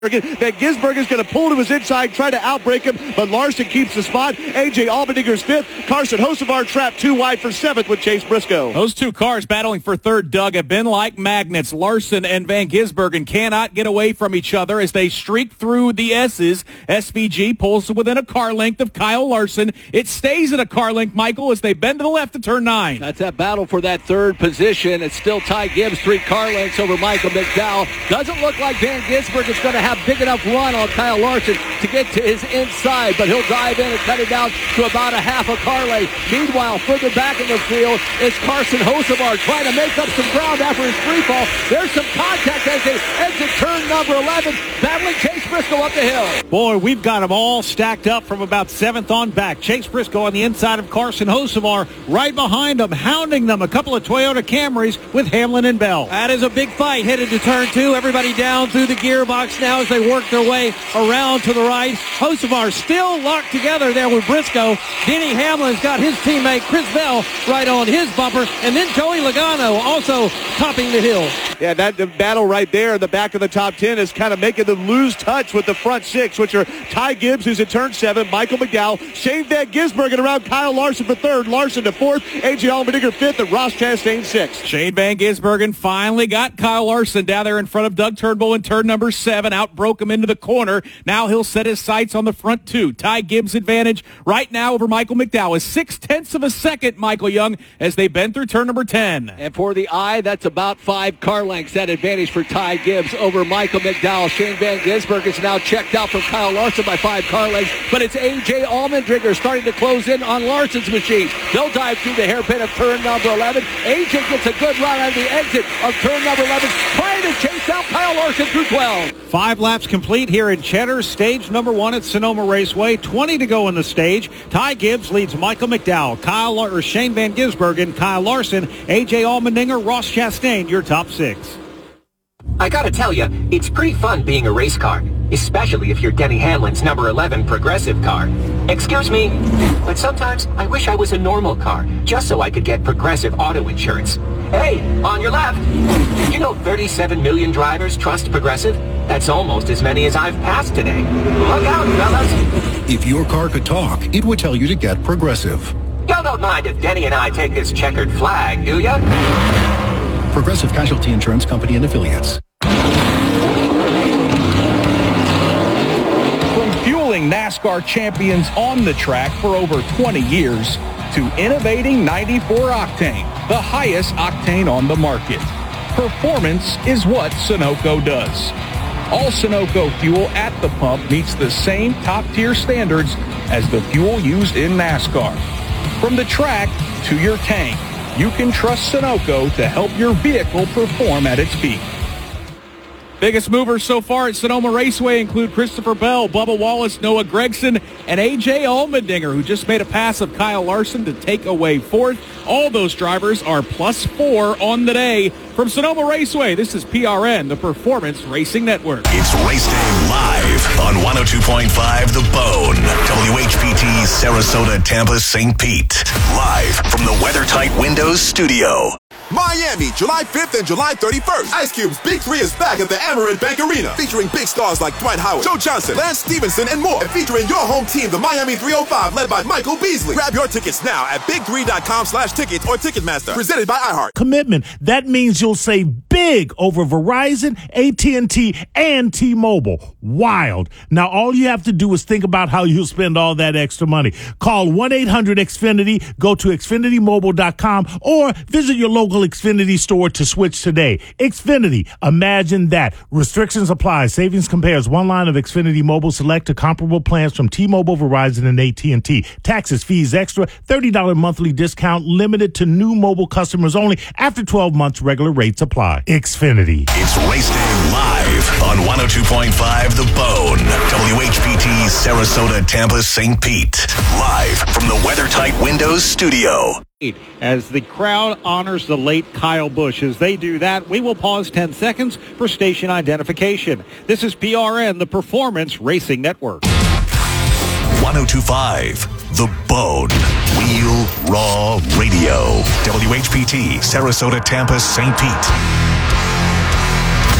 Van Gisbergen's going to pull to his inside, try to outbreak him, but Larson keeps the spot. A.J. Allmendinger's fifth. Carson Hocevar trapped 2 wide for seventh with Chase Briscoe. Those two cars battling for third, Doug, have been like magnets. Larson and Van Gisbergen cannot get away from each other as they streak through the S's. SVG pulls to within a car length of Kyle Larson. It stays at a car length, Michael, as they bend to the left to turn 9. That's that battle for that third position. It's still Ty Gibbs, 3 car lengths over Michael McDowell. Doesn't look like Van Gisbergen's going to have big enough run on Kyle Larson to get to his inside, but he'll dive in and cut it down to about a half a car length. Meanwhile, further back in the field is Carson Hocevar trying to make up some ground after his free fall. There's some contact as they exit turn number 11, battling Chase Briscoe up the hill. Boy, we've got them all stacked up from about 7th on back. Chase Briscoe on the inside of Carson Hocevar, right behind them, hounding them. A couple of Toyota Camrys with Hamlin and Bell. That is a big fight headed to turn 2. Everybody down through the gearbox now as they work their way around to the right. Hocevar still locked together there with Briscoe. Denny Hamlin's got his teammate Chris Bell right on his bumper, and then Joey Logano also topping the hill. Yeah, that battle right there in the back of the top 10 is kind of making them lose touch with the front 6, which are Ty Gibbs, who's in turn 7, Michael McDowell, Shane Van Gisbergen around Kyle Larson for 3rd, Larson to 4th, A.J. Allmendinger 5th, and Ross Chastain 6th. Shane Van Gisbergen finally got Kyle Larson down there in front of Doug Turnbull in turn number 7, outbroke him into the corner. Now he'll set his sights on the front 2. Ty Gibbs' advantage right now over Michael McDowell is 0.6 of a second, Michael Young, as they bend through turn number 10. And for the eye, that's about 5 car lengths, that advantage for Ty Gibbs over Michael McDowell. Shane Van Gisbergen is now checked out from Kyle Larson by 5 car lengths, but it's A.J. Allmendinger starting to close in on Larson's machine. They'll dive through the hairpin of turn number 11. A.J. gets a good run on the exit of turn number 11, trying to chase out Kyle Larson through 12. 5 laps complete here in Cheddar's stage number 1 at Sonoma Raceway. 20 to go in the stage. Ty Gibbs leads Michael McDowell, Shane Van Gisbergen, Kyle Larson, A.J. Allmendinger, Ross Chastain, your top 6. I gotta tell you, it's pretty fun being a race car, especially if you're Denny Hamlin's number 11 Progressive car. Excuse me, but sometimes I wish I was a normal car, just so I could get Progressive auto insurance. Hey, on your left, did you know 37 million drivers trust Progressive? That's almost as many as I've passed today. Look out, fellas. If your car could talk, it would tell you to get Progressive. Y'all don't mind if Denny and I take this checkered flag, do ya? Progressive Casualty Insurance Company and Affiliates. From fueling NASCAR champions on the track for over 20 years to innovating 94 octane, the highest octane on the market. Performance is what Sunoco does. All Sunoco fuel at the pump meets the same top-tier standards as the fuel used in NASCAR. From the track to your tank, you can trust Sunoco to help your vehicle perform at its peak. Biggest movers so far at Sonoma Raceway include Christopher Bell, Bubba Wallace, Noah Gragson, and A.J. Allmendinger, who just made a pass of Kyle Larson to take away 4th. All those drivers are +4 on the day. From Sonoma Raceway, this is PRN, the Performance Racing Network. It's Race Day live on 102.5 The Bone, WHPT, Sarasota, Tampa, St. Pete. Live from the WeatherTight Windows studio. Miami, July 5th and July 31st. Ice Cube's Big 3 is back at the Amerant Bank Arena, featuring big stars like Dwight Howard, Joe Johnson, Lance Stevenson, and more. And featuring your home team, the Miami 305, led by Michael Beasley. Grab your tickets now at big3.com/tickets or Ticketmaster. Presented by iHeart. Commitment. That means you'll save big over Verizon, AT&T, and T-Mobile. Wild. Now, all you have to do is think about how you'll spend all that extra money. Call 1-800-XFINITY, go to XfinityMobile.com, or visit your local Xfinity store to switch today. Xfinity, imagine that. Restrictions apply. Savings compares one line of Xfinity Mobile Select to comparable plans from T-Mobile, Verizon, and AT&T. Taxes, fees, extra, $30 monthly discount, limited to new mobile customers only. After 12 months, regular rates apply. Xfinity. It's Race Day live on 102.5 The Bone, WHPT, Sarasota, Tampa, St. Pete. Live from the WeatherTight Windows studio. As the crowd honors the late Kyle Busch. As they do that, we will pause 10 seconds for station identification. This is PRN, the Performance Racing Network. 102.5 The Bone, Wheel Raw Radio, WHPT, Sarasota, Tampa, St. Pete.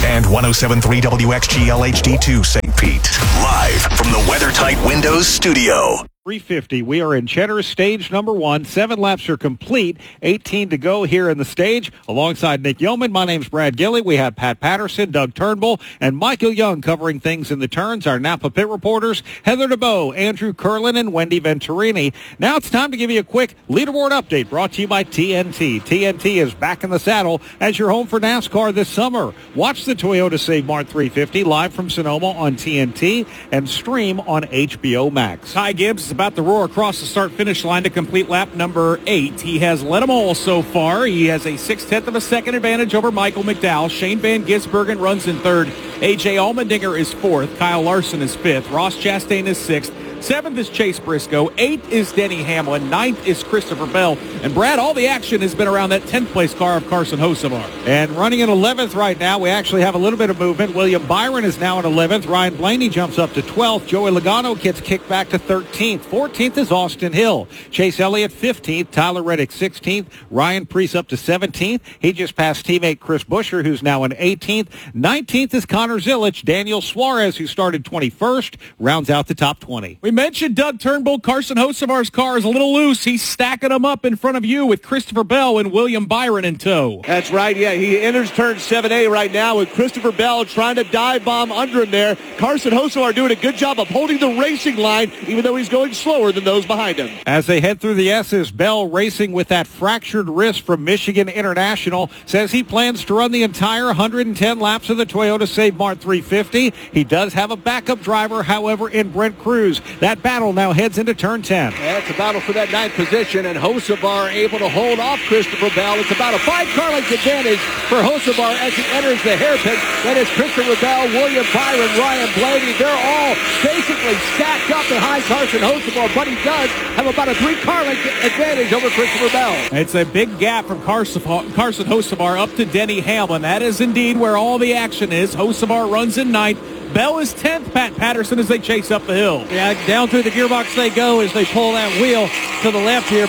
And 107.3 WXGL HD2 St. Pete. Live from the WeatherTight Windows studio. 350. We are in Cheddar stage number 1. 7 laps are complete. 18 to go here in the stage. Alongside Nick Yeoman, my name's Brad Gilley. We have Pat Patterson, Doug Turnbull, and Michael Young covering things in the turns. Our Napa pit reporters, Heather DeBow, Andrew Curlin, and Wendy Venturini. Now it's time to give you a quick leaderboard update brought to you by TNT. TNT is back in the saddle as your home for NASCAR this summer. Watch the Toyota Save Mart 350 live from Sonoma on TNT and stream on HBO Max. Ty Gibbs is about to roar across the start-finish line to complete lap number 8. He has led them all so far. He has a 0.6 of a second advantage over Michael McDowell. Shane Van Gisbergen runs in third. A.J. Allmendinger is fourth. Kyle Larson is fifth. Ross Chastain is sixth. 7th is Chase Briscoe. 8th is Denny Hamlin. 9th is Christopher Bell. And Brad, all the action has been around that 10th place car of Carson Hocevar. And running in 11th right now, we actually have a little bit of movement. William Byron is now in 11th. Ryan Blaney jumps up to 12th. Joey Logano gets kicked back to 13th. 14th is Austin Hill. Chase Elliott 15th. Tyler Reddick 16th. Ryan Preece up to 17th. He just passed teammate Chris Buescher, who's now in 18th. 19th is Connor Zilic. Daniel Suarez, who started 21st, rounds out the top 20. We mentioned Doug Turnbull. Carson Hocevar's car is a little loose. He's stacking them up in front of you with Christopher Bell and William Byron in tow. That's right, yeah. He enters turn 7A right now with Christopher Bell trying to dive bomb under him there. Carson Hocevar doing a good job of holding the racing line, even though he's going slower than those behind him. As they head through the S's, Bell, racing with that fractured wrist from Michigan International, says he plans to run the entire 110 laps of the Toyota Save Mart 350. He does have a backup driver, however, in Brent Cruz. That battle now heads into turn 10. Yeah, it's a battle for that 9th position, and Hocevar able to hold off Christopher Bell. It's about a 5-car length advantage for Hocevar as he enters the hairpin. That is Christopher Bell, William Byron, Ryan Blaney. They're all basically stacked up behind Carson Hocevar, but he does have about a 3-car length advantage over Christopher Bell. It's a big gap from Carson Hocevar up to Denny Hamlin. That is indeed where all the action is. Hocevar runs in 9th. Bell is 10th, Pat Patterson, as they chase up the hill. Yeah, down through the gearbox they go as they pull that wheel to the left here.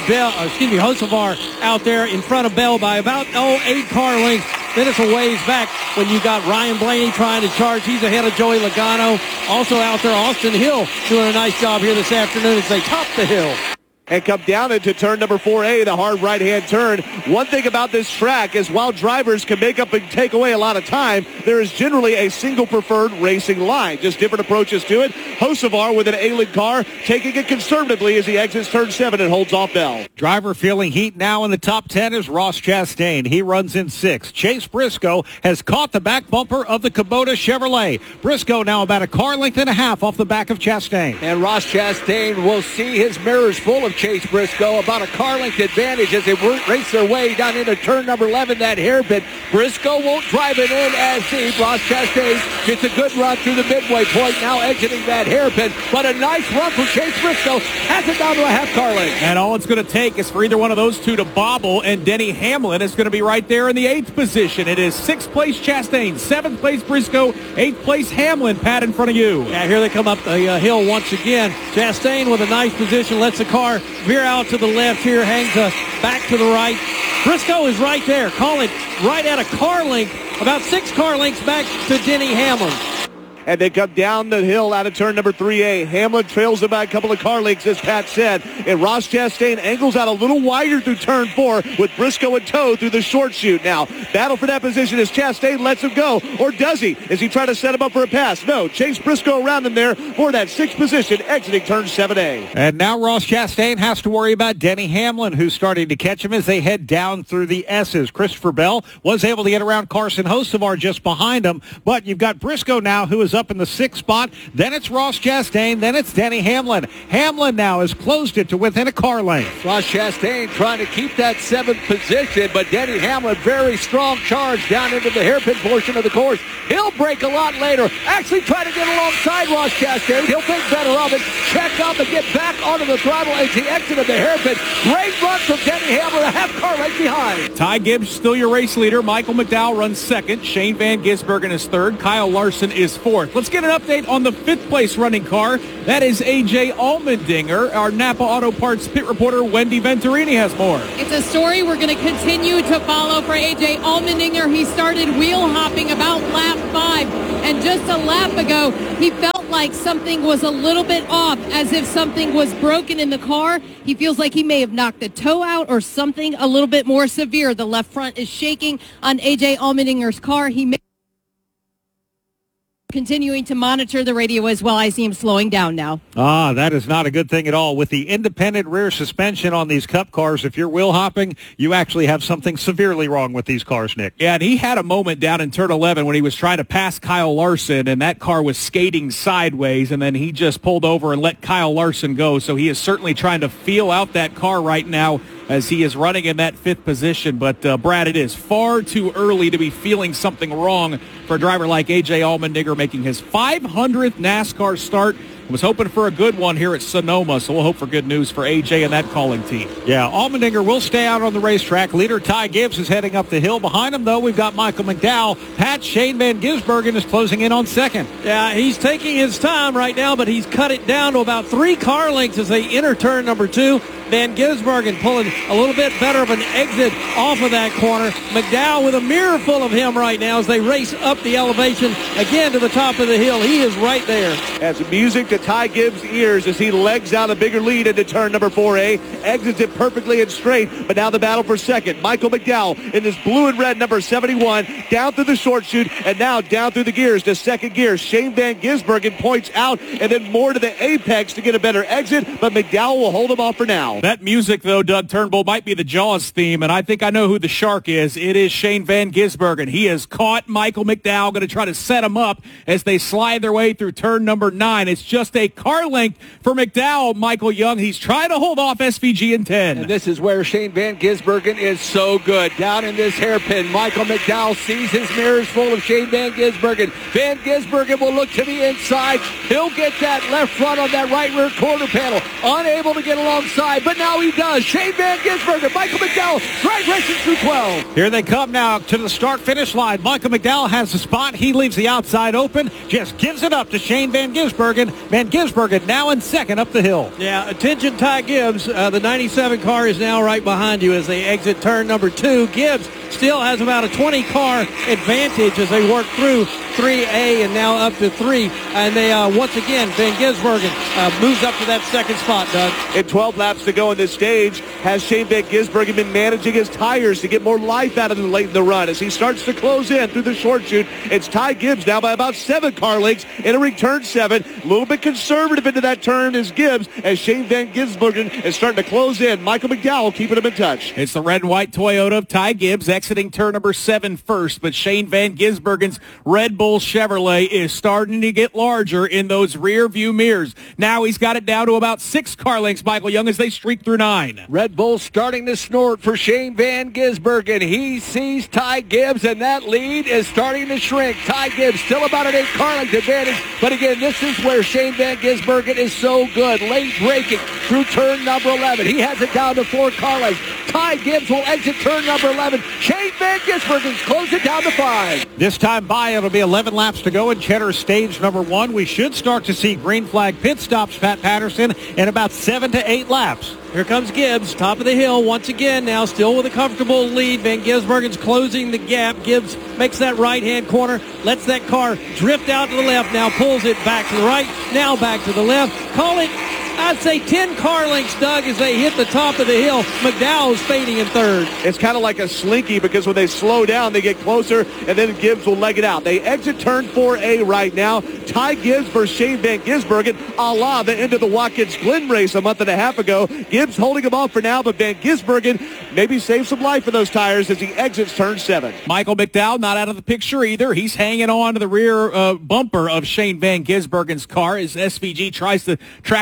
Hocevar out there in front of Bell by about 8 car lengths. Then it's a ways back when you got Ryan Blaney trying to charge. He's ahead of Joey Logano. Also out there, Austin Hill doing a nice job here this afternoon as they top the hill. And come down into turn number 4A, the hard right-hand turn. One thing about this track is while drivers can make up and take away a lot of time, there is generally a single preferred racing line. Just different approaches to it. Hocevar with an A-Link car, taking it conservatively as he exits turn 7 and holds off Bell. Driver feeling heat now in the top 10 is Ross Chastain. He runs in 6th. Chase Briscoe has caught the back bumper of the Kubota Chevrolet. Briscoe now about a car length and a half off the back of Chastain. And Ross Chastain will see his mirrors full of Chase Briscoe, about a car length advantage as they race their way down into turn number 11, that hairpin. Briscoe won't drive it in as deep. Ross Chastain gets a good run through the midway point, now exiting that hairpin. But a nice run from Chase Briscoe, has it down to a half car length. And all it's going to take is for either one of those two to bobble, and Denny Hamlin is going to be right there in the 8th position. It is 6th place Chastain, 7th place Briscoe, 8th place Hamlin. Pat, in front of you. Yeah, here they come up the hill once again. Chastain with a nice position, lets the car veer out to the left here, hangs back to the right. Briscoe is right there. Call it right at a car length, about 6 car lengths back to Denny Hamlin. And they come down the hill out of turn number 3A. Hamlin trails them by a couple of car lengths, as Pat said. And Ross Chastain angles out a little wider through turn 4 with Briscoe in tow through the short chute. Now, battle for that position as Chastain lets him go. Or does he? Is he trying to set him up for a pass? No. Chase Briscoe around him there for that 6th position, exiting turn 7A. And now Ross Chastain has to worry about Denny Hamlin, who's starting to catch him as they head down through the S's. Christopher Bell was able to get around Carson Hocevar just behind him. But you've got Briscoe now, who is up in the 6th spot. Then it's Ross Chastain. Then it's Denny Hamlin. Hamlin now has closed it to within a car length. Ross Chastain trying to keep that 7th position, but Denny Hamlin, very strong charge down into the hairpin portion of the course. He'll break a lot later. Actually try to get alongside Ross Chastain. He'll think better of it. Check up and get back onto the throttle as he exited the hairpin. Great run from Denny Hamlin, a half car length behind. Ty Gibbs still your race leader. Michael McDowell runs 2nd. Shane Van Gisbergen is 3rd. Kyle Larson is 4th. 4th. Let's get an update on the 5th place running car. That is A.J. Allmendinger. Our Napa Auto Parts pit reporter Wendy Venturini has more. It's a story we're going to continue to follow for A.J. Allmendinger. He started wheel hopping about lap 5, and just a lap ago, he felt like something was a little bit off, as if something was broken in the car. He feels like he may have knocked a toe out or something a little bit more severe. The left front is shaking on A.J. Allmendinger's car. He may continuing to monitor the radio as well. I see him slowing down now. That is not a good thing at all. With the independent rear suspension on these Cup cars, if you're wheel hopping, you actually have something severely wrong with these cars, Nick. Yeah, and he had a moment down in turn 11 when he was trying to pass Kyle Larson, and that car was skating sideways, and then he just pulled over and let Kyle Larson go. So he is certainly trying to feel out that car right now as he is running in that 5th position. But, Brad, it is far too early to be feeling something wrong for a driver like A.J. Allmendinger making his 500th NASCAR start. Was hoping for a good one here at Sonoma, so we'll hope for good news for A.J. and that calling team. Yeah, Allmendinger will stay out on the racetrack. Leader Ty Gibbs is heading up the hill. Behind him, though, we've got Michael McDowell. Shane Van Gisbergen is closing in on second. Yeah, he's taking his time right now, but he's cut it down to about 3 car lengths as they enter turn number 2. Van Gisbergen pulling a little bit better of an exit off of that corner. McDowell with a mirror full of him right now as they race up the elevation again to the top of the hill. He is right there. As music to Ty Gibbs' ears as he legs out a bigger lead into turn number 4A, exits it perfectly and straight, but now the battle for second. Michael McDowell in this blue and red number 71, down through the short chute, and now down through the gears to second gear. Shane Van Gisbergen points out, and then more to the apex to get a better exit, but McDowell will hold him off for now. That music, though, Doug Turnbull, might be the Jaws theme, and I think I know who the shark is. It is Shane Van Gisbergen. He has caught Michael McDowell, going to try to set him up as they slide their way through turn number 9. It's just a car length for McDowell, Michael Young. He's trying to hold off SVG in 10. And this is where Shane Van Gisbergen is so good. Down in this hairpin, Michael McDowell sees his mirrors full of Shane Van Gisbergen. Van Gisbergen will look to the inside. He'll get that left front on that right rear quarter panel. Unable to get alongside, but now he does. Shane Van Gisbergen, Michael McDowell, right racing through 12. Here they come now to the start-finish line. Michael McDowell has the spot. He leaves the outside open, just gives it up to Shane Van Gisbergen. Van Gisbergen now in second up the hill. Yeah, attention Ty Gibbs. The 97 car is now right behind you as they exit turn number 2. Gibbs still has about a 20-car advantage as they work through 3A and now up to 3. And they, once again, Van Gisbergen moves up to that second spot, Doug. In 12 laps to go in this stage, has Shane Van Gisbergen been managing his tires to get more life out of them late in the run? As he starts to close in through the short chute, it's Ty Gibbs now by about 7 car lengths entering turn 7. A little bit conservative into that turn is Gibbs as Shane Van Gisbergen is starting to close in. Michael McDowell keeping him in touch. It's the red and white Toyota of Ty Gibbs exiting turn number 7 first, but Shane Van Gisbergen's Red Bull Chevrolet is starting to get larger in those rear view mirrors. Now he's got it down to about 6 car lengths, Michael Young, as they streak through 9. Red Bull starting to snort for Shane Van Gisbergen. He sees Ty Gibbs, and that lead is starting to shrink. Ty Gibbs still about an 8 car length advantage, but again, this is where Shane Van Gisbergen is so good. Late braking through turn number 11. He has it down to 4 car lengths. Ty Gibbs will exit turn number 11. Shane Van Gisbergen's closing down to 5. This time by, it'll be 11 laps to go in Cheddar stage number 1. We should start to see green flag pit stops, Pat Patterson, in about 7 to 8 laps. Here comes Gibbs, top of the hill once again now, still with a comfortable lead. Van Gisbergen's closing the gap. Gibbs makes that right-hand corner, lets that car drift out to the left, now pulls it back to the right, now back to the left. Call it, I'd say 10 car lengths, Doug, as they hit the top of the hill. McDowell's fading in third. It's kind of like a slinky because when they slow down, they get closer, and then Gibbs will leg it out. They exit turn 4A right now. Ty Gibbs versus Shane Van Gisbergen, a la the end of the Watkins Glen race a month and a half ago. Gibbs holding him off for now, but Van Gisbergen maybe save some life for those tires as he exits turn 7. Michael McDowell not out of the picture either. He's hanging on to the rear bumper of Shane Van Gisbergen's car as SVG tries to track down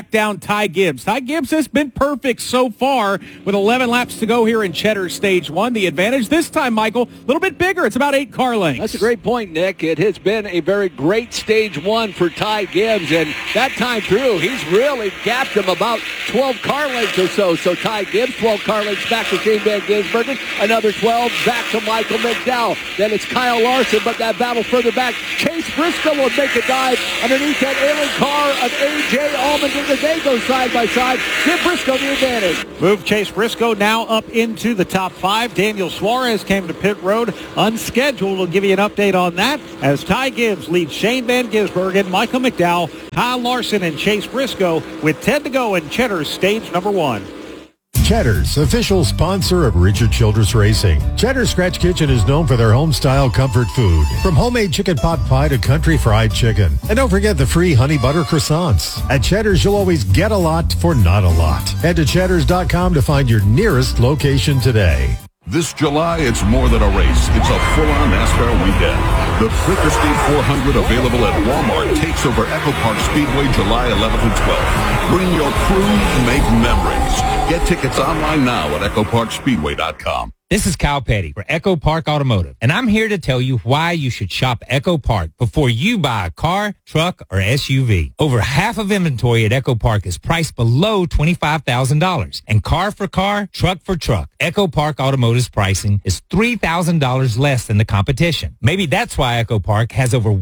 Ty Gibbs. Ty Gibbs has been perfect so far with 11 laps to go here in Cheddar Stage 1. The advantage this time, Michael, a little bit bigger. It's about 8 car lengths. That's a great point, Nick. It has been a very great Stage 1 for Ty Gibbs, and that time through, he's really gapped him about 12 car lengths or so. So Ty Gibbs, 12 car lengths back to Shane Van Gisbergen, another 12 back to Michael McDowell. Then it's Kyle Larson, but that battle further back. Chase Briscoe will make a dive underneath that ailing car of A.J. Allmendinger. They go side by side. Give Briscoe the advantage. Move Chase Briscoe now up into the top 5. Daniel Suarez came to pit road unscheduled. We'll give you an update on that as Ty Gibbs leads Shane Van Gisbergen, Michael McDowell, Kyle Larson, and Chase Briscoe with 10 to go in Cheddar's Stage number 1. Cheddar's, official sponsor of Richard Childress Racing. Cheddar's Scratch Kitchen is known for their home-style comfort food, from homemade chicken pot pie to country fried chicken. And don't forget the free honey butter croissants. At Cheddar's, you'll always get a lot for not a lot. Head to cheddars.com to find your nearest location today. This July, it's more than a race. It's a full-on NASCAR weekend. The Quaker State 400, available at Walmart, takes over Echo Park Speedway July 11th and 12th. Bring your crew, make memories. Get tickets online now at EchoParkSpeedway.com. This is Kyle Petty for Echo Park Automotive, and I'm here to tell you why you should shop Echo Park before you buy a car, truck, or SUV. Over half of inventory at Echo Park is priced below $25,000, and car for car, truck for truck. Echo Park Automotive's pricing is $3,000 less than the competition. Maybe that's why Echo Park has over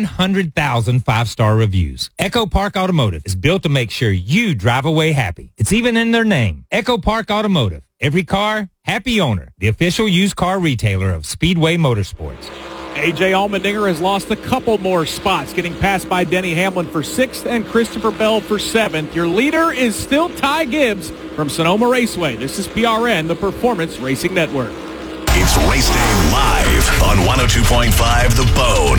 100,000 five-star reviews. Echo Park Automotive is built to make sure you drive away happy. It's even in their name, Echo Park Automotive. Every car, happy owner. The official used car retailer of Speedway Motorsports. A.J. Allmendinger has lost a couple more spots, getting passed by Denny Hamlin for 6th and Christopher Bell for 7th. Your leader is still Ty Gibbs from Sonoma Raceway. This is PRN, the Performance Racing Network. It's Race Day live on 102.5 The Bone.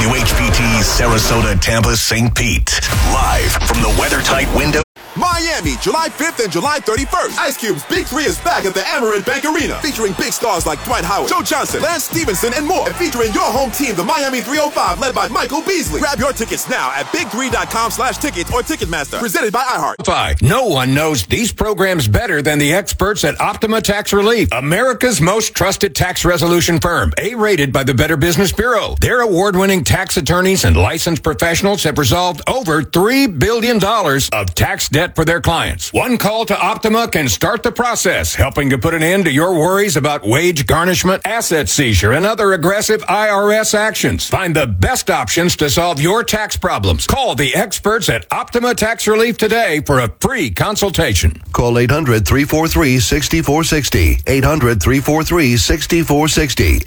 WHPT, Sarasota, Tampa, St. Pete. Live from the weather-tight window. Miami, July 5th and July 31st. Ice Cube's Big 3 is back at the Amerant Bank Arena, featuring big stars like Dwight Howard, Joe Johnson, Lance Stevenson, and more. And featuring your home team, the Miami 305, led by Michael Beasley. Grab your tickets now at big3.com/tickets or Ticketmaster. Presented by iHeart. No one knows these programs better than the experts at Optima Tax Relief, America's most trusted tax resolution firm, A-rated by the Better Business Bureau. Their award-winning tax attorneys and licensed professionals have resolved over $3 billion of tax debt for their clients. One call to Optima can start the process, helping to put an end to your worries about wage garnishment, asset seizure, and other aggressive IRS actions. Find the best options to solve your tax problems. Call the experts at Optima Tax Relief today for a free consultation. Call 800-343-6460. 800-343-6460.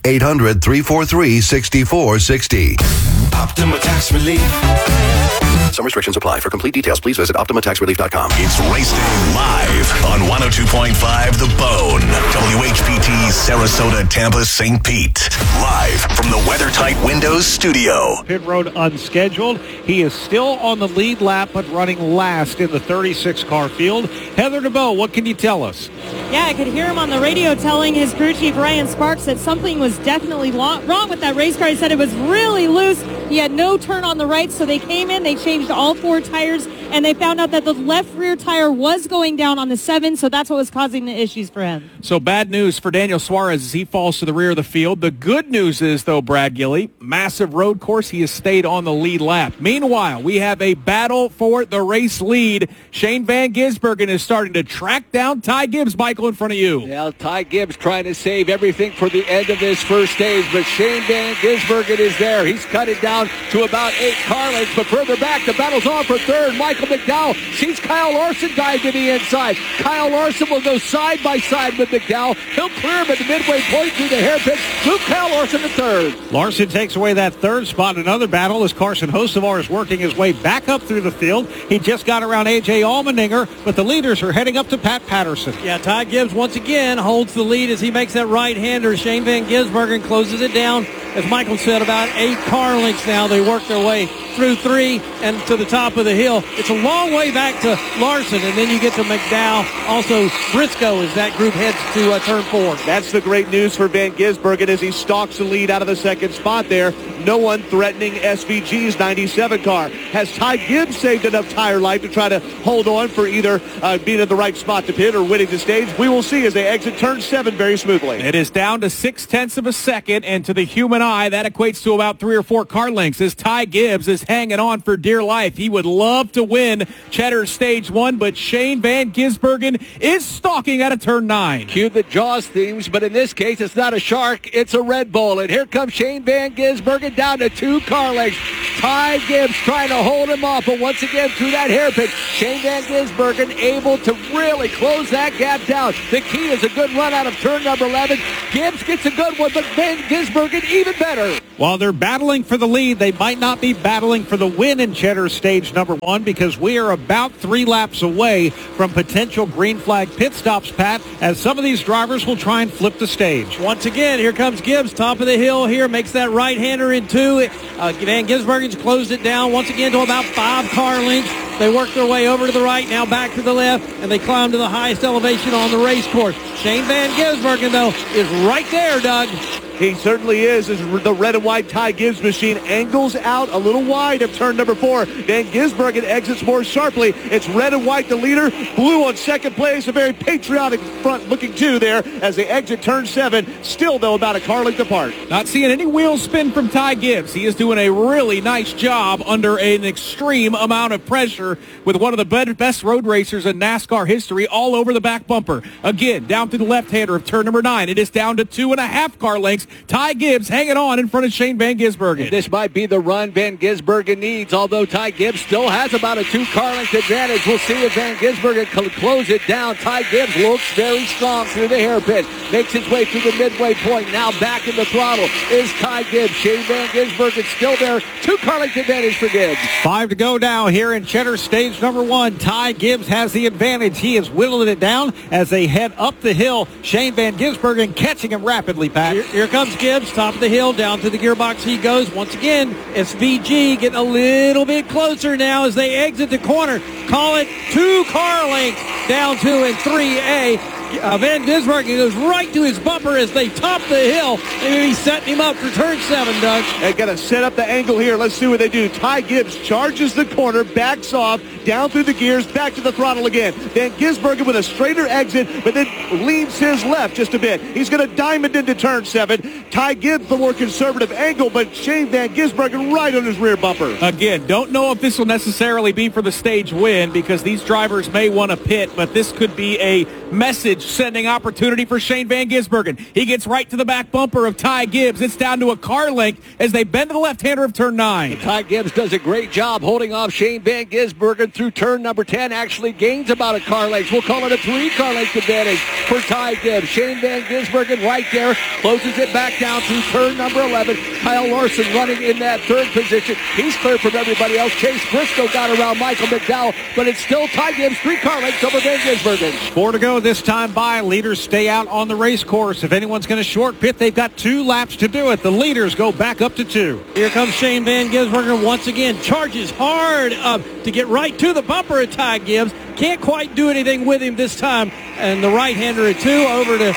800-343-6460. Optima Tax Relief. Some restrictions apply. For complete details, please visit OptimaTaxRelief.com. It's Race Day live on 102.5 The Bone. WHPT, Sarasota, Tampa, St. Pete. Live from the weather-tight Windows studio. Pit road unscheduled. He is still on the lead lap, but running last in the 36-car field. Heather DeBow, what can you tell us? Yeah, I could hear him on the radio telling his crew chief, Ryan Sparks, that something was definitely wrong with that race car. He said it was really loose. He had no turn on the right, so they came in, they changed all 4 tires, and they found out that the left rear tire was going down on the 7, so that's what was causing the issues for him. So bad news for Daniel Suarez as he falls to the rear of the field. The good news is, though, Brad Gilley, massive road course, he has stayed on the lead lap. Meanwhile, we have a battle for the race lead. Shane Van Gisbergen is starting to track down Ty Gibbs, Michael, in front of you. Yeah, Ty Gibbs trying to save everything for the end of this first stage, but Shane Van Gisbergen is there. He's cut it down to about 8 car lengths, but further back, the battle's on for third. Michael McDowell sees Kyle Larson dive to the inside. Kyle Larson will go side by side with McDowell. He'll clear him at the midway point through the hairpin. Move Kyle Larson to third. Larson takes away that third spot. Another battle as Carson Hocevar is working his way back up through the field. He just got around A.J. Allmendinger, but the leaders are heading up to Pat Patterson. Yeah, Ty Gibbs once again holds the lead as he makes that right-hander. Shane Van Gisbergen closes it down. As Michael said, about 8 car lengths now. They work their way through 3 and to the top of the hill. It's a long way back to Larson, and then you get to McDowell. Also, Briscoe as that group heads to turn 4. That's the great news for Van Gisbergen as he stalks the lead out of the second spot there. no one threatening SVG's 97 car. Has Ty Gibbs saved enough tire life to try to hold on for either being in the right spot to pit or winning the stage? We will see as they exit turn 7 very smoothly. It is down to 0.6 of a second, and to the human eye, that equates to about 3 or 4 car lengths as Ty Gibbs is hanging on for dear life. He would love to win Cheddar's Stage 1, but Shane Van Gisbergen is stalking out of turn 9. Cue the Jaws themes, but in this case, it's not a shark, it's a Red Bull. And here comes Shane Van Gisbergen down to 2 car lengths. Ty Gibbs trying to hold him off, but once again through that hairpin, Shane Van Gisbergen able to really close that gap down. The key is a good run out of turn number 11. Gibbs gets a good one, but Van Gisbergen even better. While they're battling for the lead, they might not be battling for the win in Cheddar's Stage number 1 because we are about 3 laps away from potential green flag pit stops, Pat, as some of these drivers will try and flip the stage. Once again, here comes Gibbs, top of the hill here, makes that right-hander in 2. Van Gisbergen's closed it down once again to about 5 car lengths. They work their way over to the right, now back to the left, and they climb to the highest elevation on the race course. Shane Van Gisbergen, though, is right there, Doug. He certainly is, as the red and white Ty Gibbs machine angles out a little wide of turn number 4. Van Gisbergen exits more sharply. It's red and white, the leader. Blue on second place, a very patriotic front-looking 2 there as they exit turn 7. Still, though, about a car length apart. Not seeing any wheel spin from Ty Gibbs. He is doing a really nice job under an extreme amount of pressure with one of the best road racers in NASCAR history all over the back bumper. Again, down to the left-hander of turn number 9. It is down to 2.5 car lengths. Ty Gibbs hanging on in front of Shane Van Gisbergen. And this might be the run Van Gisbergen needs, although Ty Gibbs still has about a 2 car length advantage. We'll see if Van Gisbergen can close it down. Ty Gibbs looks very strong through the hairpin. Makes his way through the midway point. Now back in the throttle is Ty Gibbs. Shane Van Gisbergen still there. 2 car length advantage for Gibbs. 5 to go now here in Cheddar's Stage number 1. Ty Gibbs has the advantage. He is whittling it down as they head up the hill. Shane Van Gisbergen catching him rapidly, Pat. Here comes Gibbs, top of the hill, down to the gearbox he goes. Once again, SVG getting a little bit closer now as they exit the corner. Call it 2 car lengths down to in 3A. Van Gisbergen goes right to his bumper as they top the hill. They may be setting him up for turn 7, Doug. They got to set up the angle here. Let's see what they do. Ty Gibbs charges the corner, backs off, down through the gears, back to the throttle again. Van Gisbergen with a straighter exit, but then leans his left just a bit. He's going to diamond into turn 7. Ty Gibbs, the more conservative angle, but Shane Van Gisbergen right on his rear bumper. Again, don't know if this will necessarily be for the stage win because these drivers may want to pit, but this could be a message-sending opportunity for Shane Van Gisbergen. He gets right to the back bumper of Ty Gibbs. It's down to a car length as they bend to the left-hander of turn 9. And Ty Gibbs does a great job holding off Shane Van Gisbergen through turn number 10. Actually gains about a car length. We'll call it a 3 car length advantage for Ty Gibbs. Shane Van Gisbergen right there. Closes it back down through turn number 11. Kyle Larson running in that 3rd position. He's clear from everybody else. Chase Briscoe got around Michael McDowell, but it's still Ty Gibbs, 3 car lengths over Van Gisbergen. 4 to go this time by. Leaders stay out on the race course. If anyone's going to short pit, they've got 2 laps to do it. The leaders go back up to 2. Here comes Shane Van Gisbergen once again. Charges hard up to get right to the bumper of Ty Gibbs. Can't quite do anything with him this time. And the right-hander at 2 over to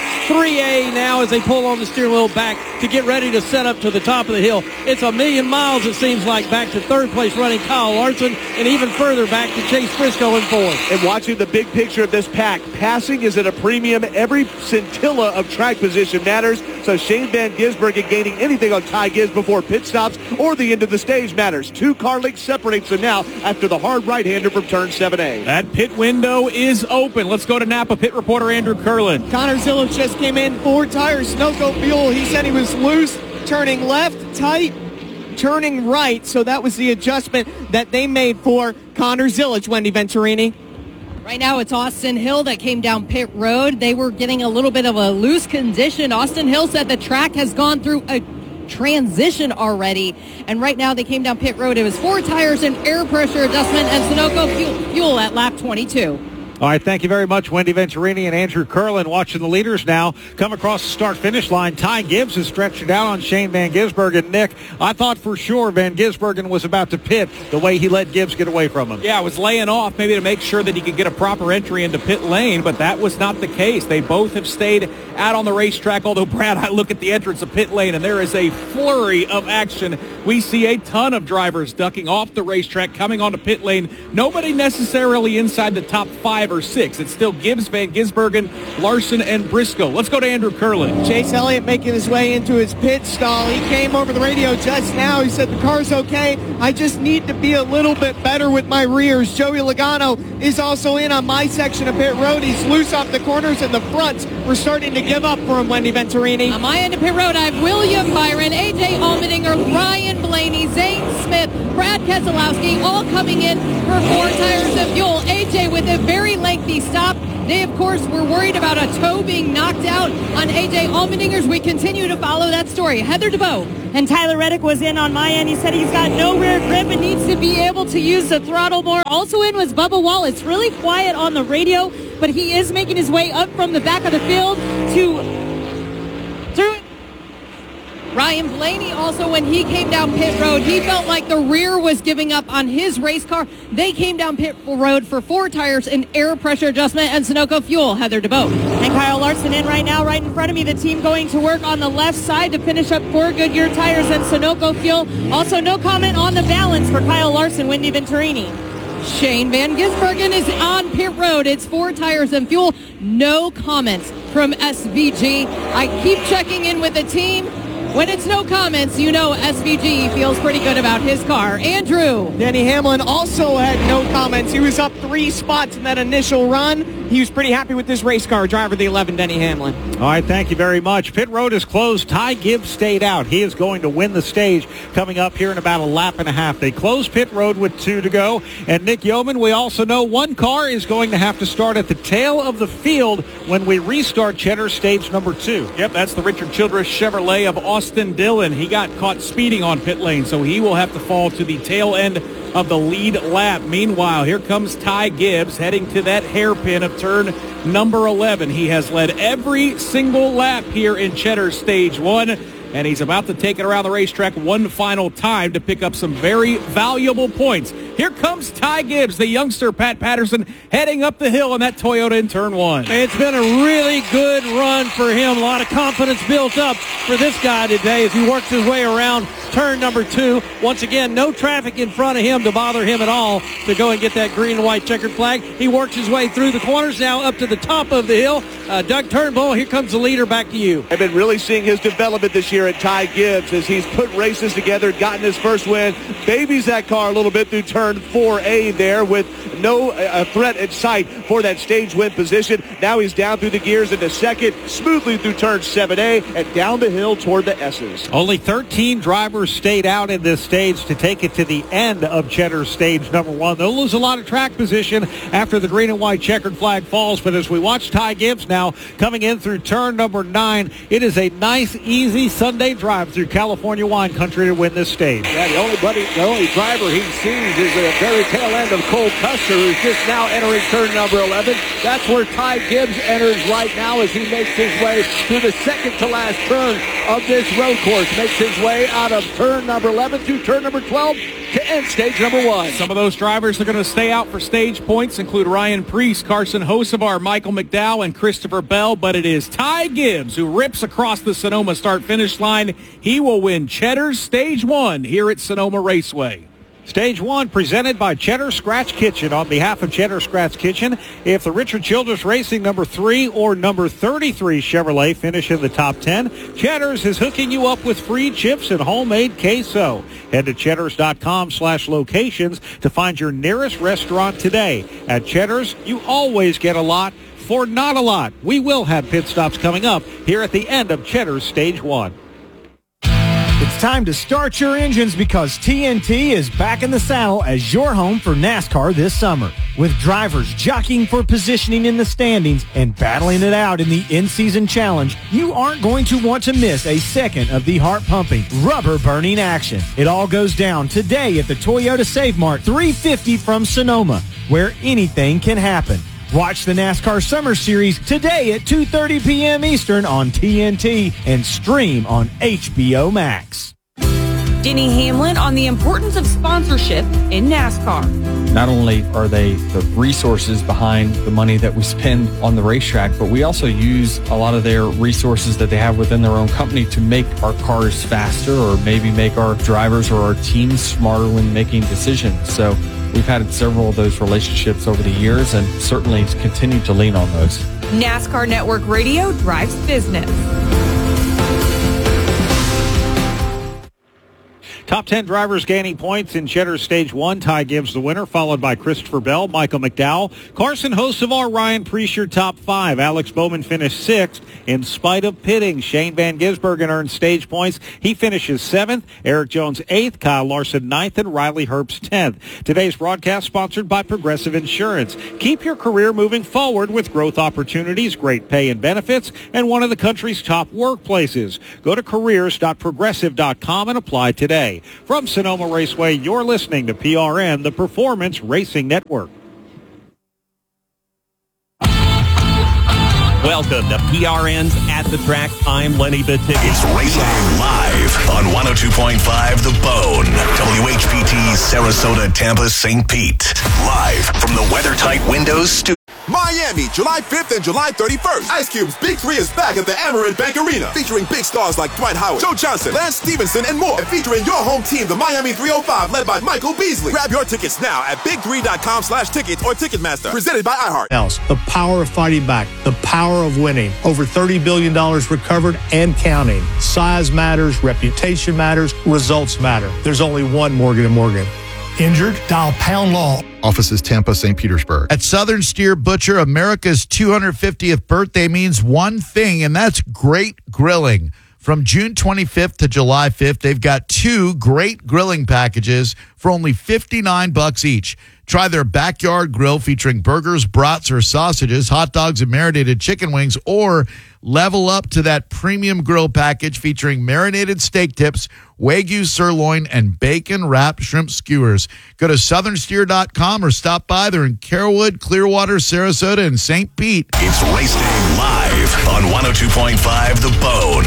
3A now as they pull on the steering wheel back to get ready to set up to the top of the hill. It's a million miles, it seems like, back to 3rd place running Kyle Larson and even further back to Chase Briscoe in 4th. And watching the big picture of this pack, passing is at a premium. Every scintilla of track position matters. So Shane Van Gisbergen gaining anything on Ty Gibbs before pit stops or the end of the stage matters. 2 car lengths separates them now after the hard right-hander from turn 7A. That pit window is open. Let's go to Napa pit reporter Andrew Curlin. Connor Zilic just came in, 4 tires, Sunoco fuel. He said he was loose, turning left, tight, turning right. So that was the adjustment that they made for Connor Zilic, Wendy Venturini. Right now it's Austin Hill that came down pit road. They were getting a little bit of a loose condition. Austin Hill said the track has gone through a transition already, and right now they came down pit road. It was 4 tires and air pressure adjustment and Sunoco fuel at lap 22. All right, thank you very much, Wendy Venturini and Andrew Curlin. Watching the leaders now come across the start-finish line. Ty Gibbs has stretched it out on Shane Van Gisbergen. Nick, I thought for sure Van Gisbergen was about to pit the way he let Gibbs get away from him. Yeah, I was laying off maybe to make sure that he could get a proper entry into pit lane, but that was not the case. They both have stayed out on the racetrack, although, Brad, I look at the entrance of pit lane, and there is a flurry of action. We see a ton of drivers ducking off the racetrack, coming onto pit lane. Nobody necessarily inside the top 5 or 6. It's still Gibbs, Van Gisbergen, Larson, and Briscoe. Let's go to Andrew Curlin. Chase Elliott making his way into his pit stall. He came over the radio just now. He said, the car's okay. I just need to be a little bit better with my rears. Joey Logano is also in on my section of pit road. He's loose off the corners, and the fronts were starting to give up for him, Wendy Venturini. On my end of pit road, I have William Byron, A.J. Allmendinger, Ryan Blaney, Zane Smith, Brad Keselowski, all coming in for 4 tires of fuel. A.J. with a very lengthy stop. They, of course, were worried about a toe being knocked out on A.J. Allmendinger's. We continue to follow that story. Heather DeBoe. And Tyler Reddick was in on my end. He said he's got no rear grip and needs to be able to use the throttle more. Also in was Bubba Wallace. Really quiet on the radio, but he is making his way up from the back of the field through Ryan Blaney also, when he came down pit road, he felt like the rear was giving up on his race car. They came down pit road for 4 tires, an air pressure adjustment, and Sunoco fuel. Heather DeBoe. And Kyle Larson in right now, right in front of me. The team going to work on the left side to finish up 4 Goodyear tires and Sunoco fuel. Also, no comment on the balance for Kyle Larson, Wendy Venturini. Shane Van Gisbergen is on pit road. It's 4 tires and fuel. No comments from SVG. I keep checking in with the team. When it's no comments, you know SVG feels pretty good about his car. Andrew. Denny Hamlin also had no comments. He was up 3 spots in that initial run. He was pretty happy with this race car. Driver the 11, Denny Hamlin. All right, thank you very much. Pit road is closed. Ty Gibbs stayed out. He is going to win the stage coming up here in about a lap and a half. They close pit road with 2 to go. And Nick Yeoman, we also know one car is going to have to start at the tail of the field when we restart Cheddar stage number 2. Yep, that's the Richard Childress Chevrolet of Austin Dillon. He got caught speeding on pit lane, so he will have to fall to the tail end of the lead lap. Meanwhile, here comes Ty Gibbs heading to that hairpin of turn number 11. He has led every single lap here in Cheddar Stage 1, and he's about to take it around the racetrack one final time to pick up some very valuable points. Here comes Ty Gibbs, the youngster Pat Patterson, heading up the hill in that Toyota in turn 1. It's been a really good run for him. A lot of confidence built up for this guy today as he works his way around turn number 2. Once again, no traffic in front of him to bother him at all to go and get that green and white checkered flag. He works his way through the corners now up to the top of the hill. Doug Turnbull, here comes the leader. Back to you. I've been really seeing his development this year at Ty Gibbs as he's put races together, gotten his first win, babies that car a little bit through turn 4A there with no threat in sight for that stage win position. Now he's down through the gears into second, smoothly through turn 7A and down the hill toward the S's. Only 13 drivers stayed out in this stage to take it to the end of Cheddar stage number 1. They'll lose a lot of track position after the green and white checkered flag falls, but as we watch Ty Gibbs now coming in through turn number 9, it is a nice, easy Sunday drive through California wine country to win this stage. Yeah, the only driver he sees is the very tail end of Cole Custer, who's just now entering turn number 11. That's where Ty Gibbs enters right now as he makes his way through the second to last turn of this road course. Makes his way out of turn number 11 to turn number 12 to end stage number 1. Some of those drivers are going to stay out for stage points include Ryan Preece, Carson Hocevar, Michael McDowell, and Christopher Bell, but it is Ty Gibbs who rips across the Sonoma start-finish line. He will win Cheddar's Stage 1 here at Sonoma Raceway. Stage 1 presented by Cheddar Scratch Kitchen. On behalf of Cheddar Scratch Kitchen, if the Richard Childress Racing number 3 or number 33 Chevrolet finish in the top 10, Cheddar's is hooking you up with free chips and homemade queso. Head to cheddars.com/locations to find your nearest restaurant today. At Cheddar's, you always get a lot for not a lot. We will have pit stops coming up here at the end of Cheddar's Stage 1. It's time to start your engines because TNT is back in the saddle as your home for NASCAR this summer. With drivers jockeying for positioning in the standings and battling it out in the in-season challenge, you aren't going to want to miss a second of the heart-pumping, rubber-burning action. It all goes down today at the Toyota Save Mart 350 from Sonoma, where anything can happen. Watch the NASCAR Summer Series today at 2:30 p.m. Eastern on TNT and stream on HBO Max. Denny Hamlin on the importance of sponsorship in NASCAR. Not only are they the resources behind the money that we spend on the racetrack, but we also use a lot of their resources that they have within their own company to make our cars faster or maybe make our drivers or our teams smarter when making decisions. So we've had several of those relationships over the years and certainly continue to lean on those. NASCAR Network Radio drives business. Top 10 drivers gaining points in Cheddar's Stage 1. Ty Gibbs the winner, followed by Christopher Bell, Michael McDowell, Carson Hocevar, Ryan Preece, your top 5. Alex Bowman finished 6th in spite of pitting. Shane Van Gisbergen earned stage points. He finishes 7th. Eric Jones 8th. Kyle Larson 9th. And Riley Herbst 10th. Today's broadcast sponsored by Progressive Insurance. Keep your career moving forward with growth opportunities, great pay and benefits, and one of the country's top workplaces. Go to careers.progressive.com and apply today. From Sonoma Raceway, you're listening to PRN, the Performance Racing Network. Welcome to PRN's At the Track. I'm Lenny Battisti. It's racing live on 102.5 The Bone. WHPT, Sarasota, Tampa, St. Pete. Live from the WeatherTight Windows studio. Miami, July 5th and July 31st. Ice Cube's Big 3 is back at the Amerant Bank Arena, featuring big stars like Dwight Howard, Joe Johnson, Lance Stevenson, and more. And featuring your home team, the Miami 305, led by Michael Beasley. Grab your tickets now at big3.com/tickets or Ticketmaster. Presented by iHeart. The power of fighting back, the power of winning. Over $30 billion recovered and counting. Size matters, reputation matters, results matter. There's only one Morgan & Morgan. Injured? Dial Pound Law. Offices Tampa, St. Petersburg. At Southern Steer Butcher, America's 250th birthday means one thing, and that's great grilling. From June 25th to July 5th, they've got 2 great grilling packages for only $59 each. Try their backyard grill featuring burgers, brats, or sausages, hot dogs, and marinated chicken wings, or level up to that premium grill package featuring marinated steak tips, Wagyu sirloin, and bacon-wrapped shrimp skewers. Go to southernsteer.com or stop by. They're in Carrollwood, Clearwater, Sarasota, and St. Pete. It's Race Day live on 102.5 The Bone.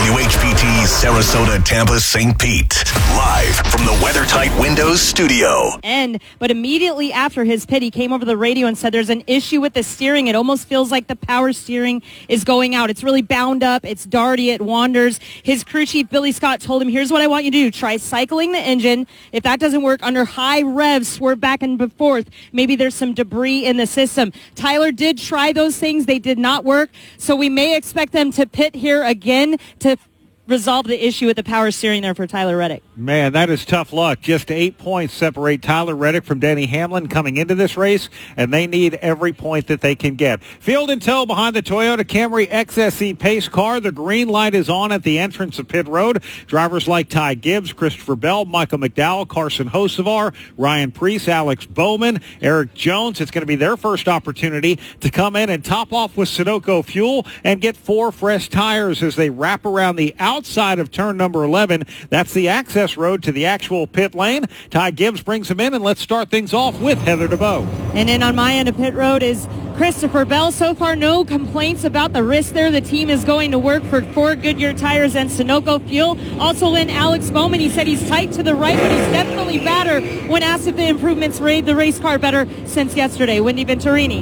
WHPT, Sarasota, Tampa, St. Pete. Live from the WeatherTight Windows studio. But immediately after his pit, he came over the radio and said there's an issue with the steering. It almost feels like the power steering is going out. It's really bound up. It's darty. It wanders. His crew chief, Billy Scott, told him, here's what I want you to do. Try cycling the engine. If that doesn't work, under high revs, swerve back and forth. Maybe there's some debris in the system. Tyler did try those things. They did not work. So we may expect them to pit here again to resolve the issue with the power steering there for Tyler Reddick. Man, that is tough luck. Just 8 points separate Tyler Reddick from Denny Hamlin coming into this race, and they need every point that they can get. Field and tow behind the Toyota Camry XSE pace car. The green light is on at the entrance of pit road. Drivers like Ty Gibbs, Christopher Bell, Michael McDowell, Carson Hocevar, Ryan Preece, Alex Bowman, Eric Jones. It's going to be their first opportunity to come in and top off with Sunoco fuel and get 4 fresh tires as they wrap around the outside of turn number 11. That's the access road to the actual pit lane. Ty Gibbs brings him in, and let's start things off with Heather DeVoe. And then on my end of pit road is Christopher Bell. So far, no complaints about the wrist there. The team is going to work for 4 Goodyear tires and Sunoco fuel. Also in Alex Bowman, he said he's tight to the right, but he's definitely better when asked if the improvements made the race car better since yesterday. Wendy Venturini.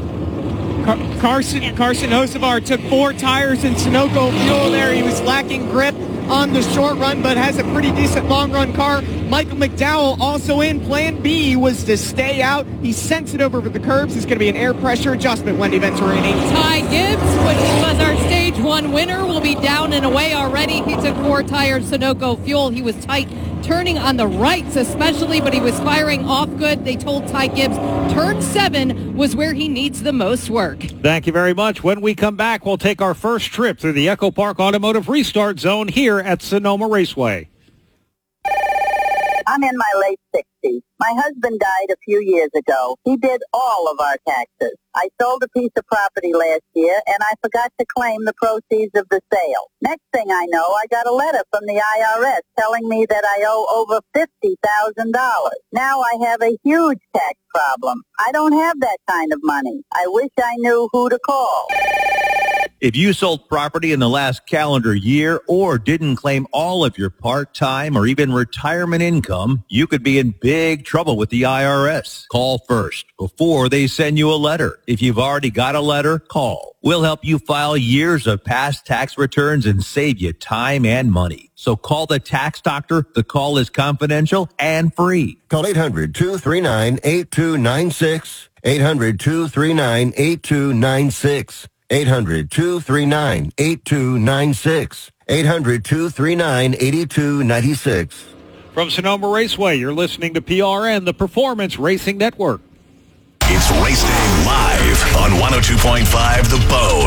Carson Hocevar took 4 tires and Sunoco fuel there. He was lacking grip on the short run, but has a pretty decent long run car. Michael McDowell also in. Plan B was to stay out. He's sensitive over the curbs. It's going to be an air pressure adjustment, Wendy Venturini. Ty Gibbs, which was our stage 1 winner, will be down and away already. He took 4 tires, Sunoco fuel. He was tight turning on the rights especially, but he was firing off good. They told Ty Gibbs turn 7 was where he needs the most work. Thank you very much. When we come back, we'll take our first trip through the Echo Park Automotive Restart Zone here at Sonoma Raceway. I'm in my late 60s. My husband died a few years ago. He did all of our taxes. I sold a piece of property last year, and I forgot to claim the proceeds of the sale. Next thing I know, I got a letter from the IRS telling me that I owe over $50,000. Now I have a huge tax problem. I don't have that kind of money. I wish I knew who to call. If you sold property in the last calendar year or didn't claim all of your part-time or even retirement income, you could be in big trouble with the IRS. Call first before they send you a letter. If you've already got a letter, call. We'll help you file years of past tax returns and save you time and money. So call the Tax Doctor. The call is confidential and free. Call 800-239-8296. 800-239-8296. 800-239-8296. 800-239-8296. From Sonoma Raceway, you're listening to PRN, the Performance Racing Network. It's Race Day live on 102.5 The Bone.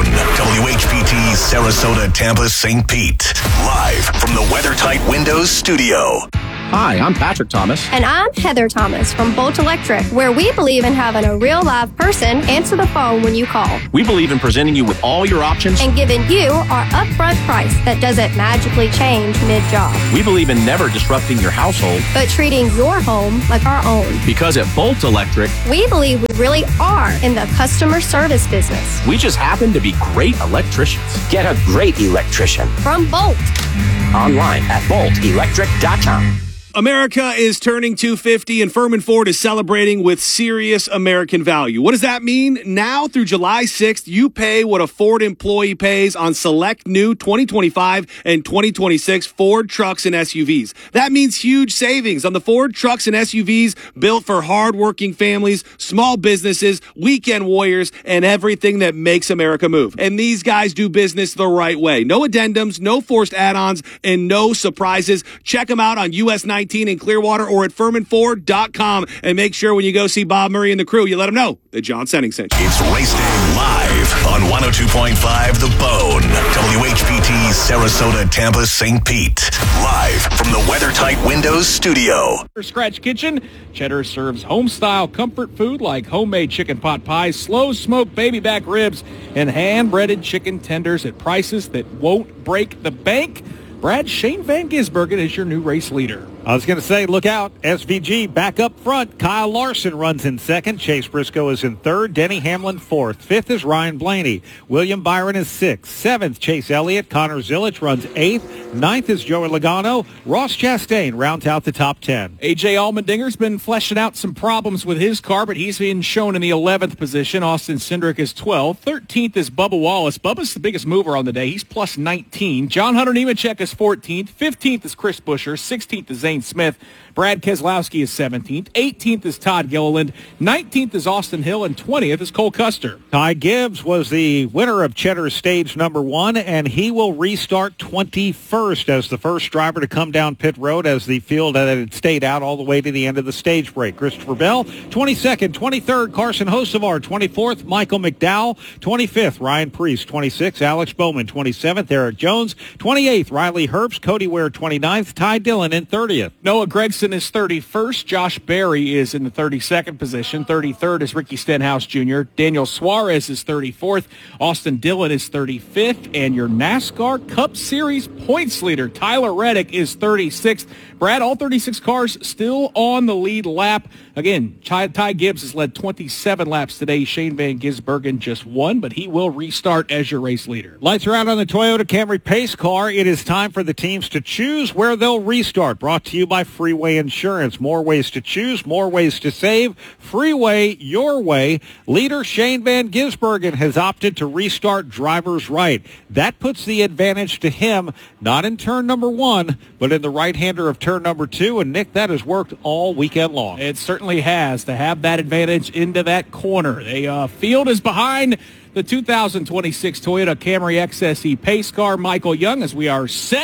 WHPT, Sarasota, Tampa, St. Pete. Live from the WeatherTight Windows studio. Hi, I'm Patrick Thomas. And I'm Heather Thomas from Bolt Electric, where we believe in having a real live person answer the phone when you call. We believe in presenting you with all your options and giving you our upfront price that doesn't magically change mid-job. We believe in never disrupting your household, but treating your home like our own. Because at Bolt Electric, we believe we really are in the customer service business. We just happen to be great electricians. Get a great electrician from Bolt. Online at boltelectric.com. America is turning 250 and Furman Ford is celebrating with serious American value. What does that mean? Now through July 6th, you pay what a Ford employee pays on select new 2025 and 2026 Ford trucks and SUVs. That means huge savings on the Ford trucks and SUVs built for hardworking families, small businesses, weekend warriors, and everything that makes America move. And these guys do business the right way. No addendums, no forced add-ons, and no surprises. Check them out on US 19 in Clearwater or at FurmanFord.com, and make sure when you go see Bob Murray and the crew, you let them know that John Senning sent you. It's Race Day live on 102.5 The Bone. WHPT, Sarasota, Tampa, St. Pete. Live from the WeatherTight Windows studio. Scratch Kitchen. Cheddar serves home-style comfort food like homemade chicken pot pies, slow-smoked baby back ribs, and hand-breaded chicken tenders at prices that won't break the bank. Brad, Shane Van Gisbergen is your new race leader. I was going to say, look out. SVG back up front. Kyle Larson runs in second. Chase Briscoe is in third. Denny Hamlin fourth. Fifth is Ryan Blaney. William Byron is sixth. Seventh, Chase Elliott. Connor Zilich runs eighth. Ninth is Joey Logano. Ross Chastain rounds out the top 10. A.J. Allmendinger's been fleshing out some problems with his car, but he's been shown in the 11th position. Austin Cindric is 12th. 13th is Bubba Wallace. Bubba's the biggest mover on the day. He's plus 19. John Hunter Nemechek is 14th. 15th is Chris Buescher. 16th is Zane Smith. Brad Keselowski is 17th. 18th is Todd Gilliland. 19th is Austin Hill. And 20th is Cole Custer. Ty Gibbs was the winner of Cheddar Stage number 1, and he will restart 21st as the first driver to come down pit road as the field had stayed out all the way to the end of the stage break. Christopher Bell, 22nd. 23rd, Carson Hocevar. 24th, Michael McDowell. 25th, Ryan Preece. 26th, Alex Bowman. 27th, Eric Jones. 28th, Riley Herbst. Cody Ware, 29th. Ty Dillon in 30th. Noah Gregson is 31st. Josh Berry is in the 32nd position. 33rd is Ricky Stenhouse Jr. Daniel Suarez is 34th. Austin Dillon is 35th. And your NASCAR Cup Series points leader, Tyler Reddick, is 36th. Brad, all 36 cars still on the lead lap. Again, Ty Gibbs has led 27 laps today. Shane Van Gisbergen just one, but he will restart as your race leader. Lights are out on the Toyota Camry Pace car. It is time for the teams to choose where they'll restart. Brought to you by Freeway Insurance. More ways to choose, more ways to save. Freeway, your way. Leader Shane Van Gisbergen has opted to restart driver's right. That puts the advantage to him, not in turn number 1, but in the right-hander of turn number 2. And, Nick, that has worked all weekend long. It certainly has to have that advantage into that corner. The field is behind the 2026 Toyota Camry XSE Pace car. Michael Young, as we are set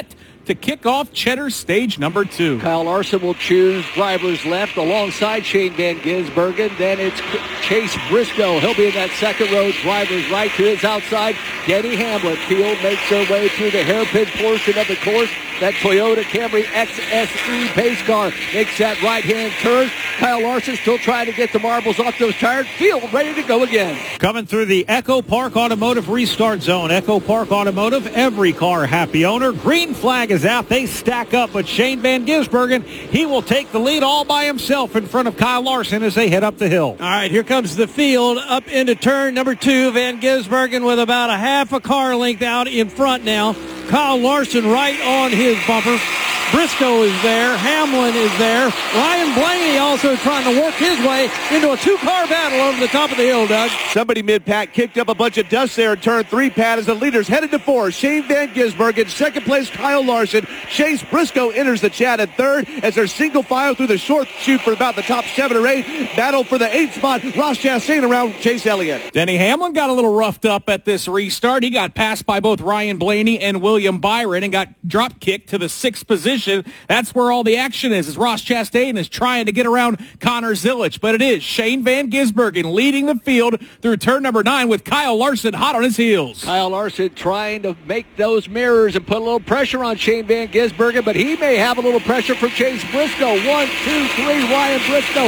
to kick off Cheddar stage number 2. Kyle Larson will choose driver's left alongside Shane Van Gisbergen. Then it's Chase Briscoe. He'll be in that second row. Driver's right to his outside. Denny Hamlin. Field makes their way through the hairpin portion of the course. That Toyota Camry XSE pace car makes that right-hand turn. Kyle Larson still trying to get the marbles off those tires. Field ready to go again. Coming through the Echo Park Automotive restart zone. Echo Park Automotive, every car happy owner. Green flag is out. They stack up, but Shane Van Gisbergen, he will take the lead all by himself in front of Kyle Larson as they head up the hill. All right, here comes the field up into turn number 2. Van Gisbergen with about a half a car length out in front now. Kyle Larson right on his bumper. Briscoe is there. Hamlin is there. Ryan Blaney also trying to work his way into a two-car battle over the top of the hill, Doug. Somebody mid-pack kicked up a bunch of dust there in turn 3, Pat, as the leaders headed to 4. Shane Van Gisbergen, second place Kyle Larson. Chase Briscoe enters the chat at third as they're single file through the short chute for about the top 7 or 8. Battle for the 8th spot. Ross Chastain around Chase Elliott. Denny Hamlin got a little roughed up at this restart. He got passed by both Ryan Blaney and William Byron and got drop kicked to the 6th position. That's where all the action is, as Ross Chastain is trying to get around Connor Zilisch. But it is Shane Van Gisbergen leading the field through turn number 9 with Kyle Larson hot on his heels. Kyle Larson trying to make those mirrors and put a little pressure on Shane Van Gisbergen, but he may have a little pressure from Chase Briscoe. 1, 2, 3, Ryan Briscoe.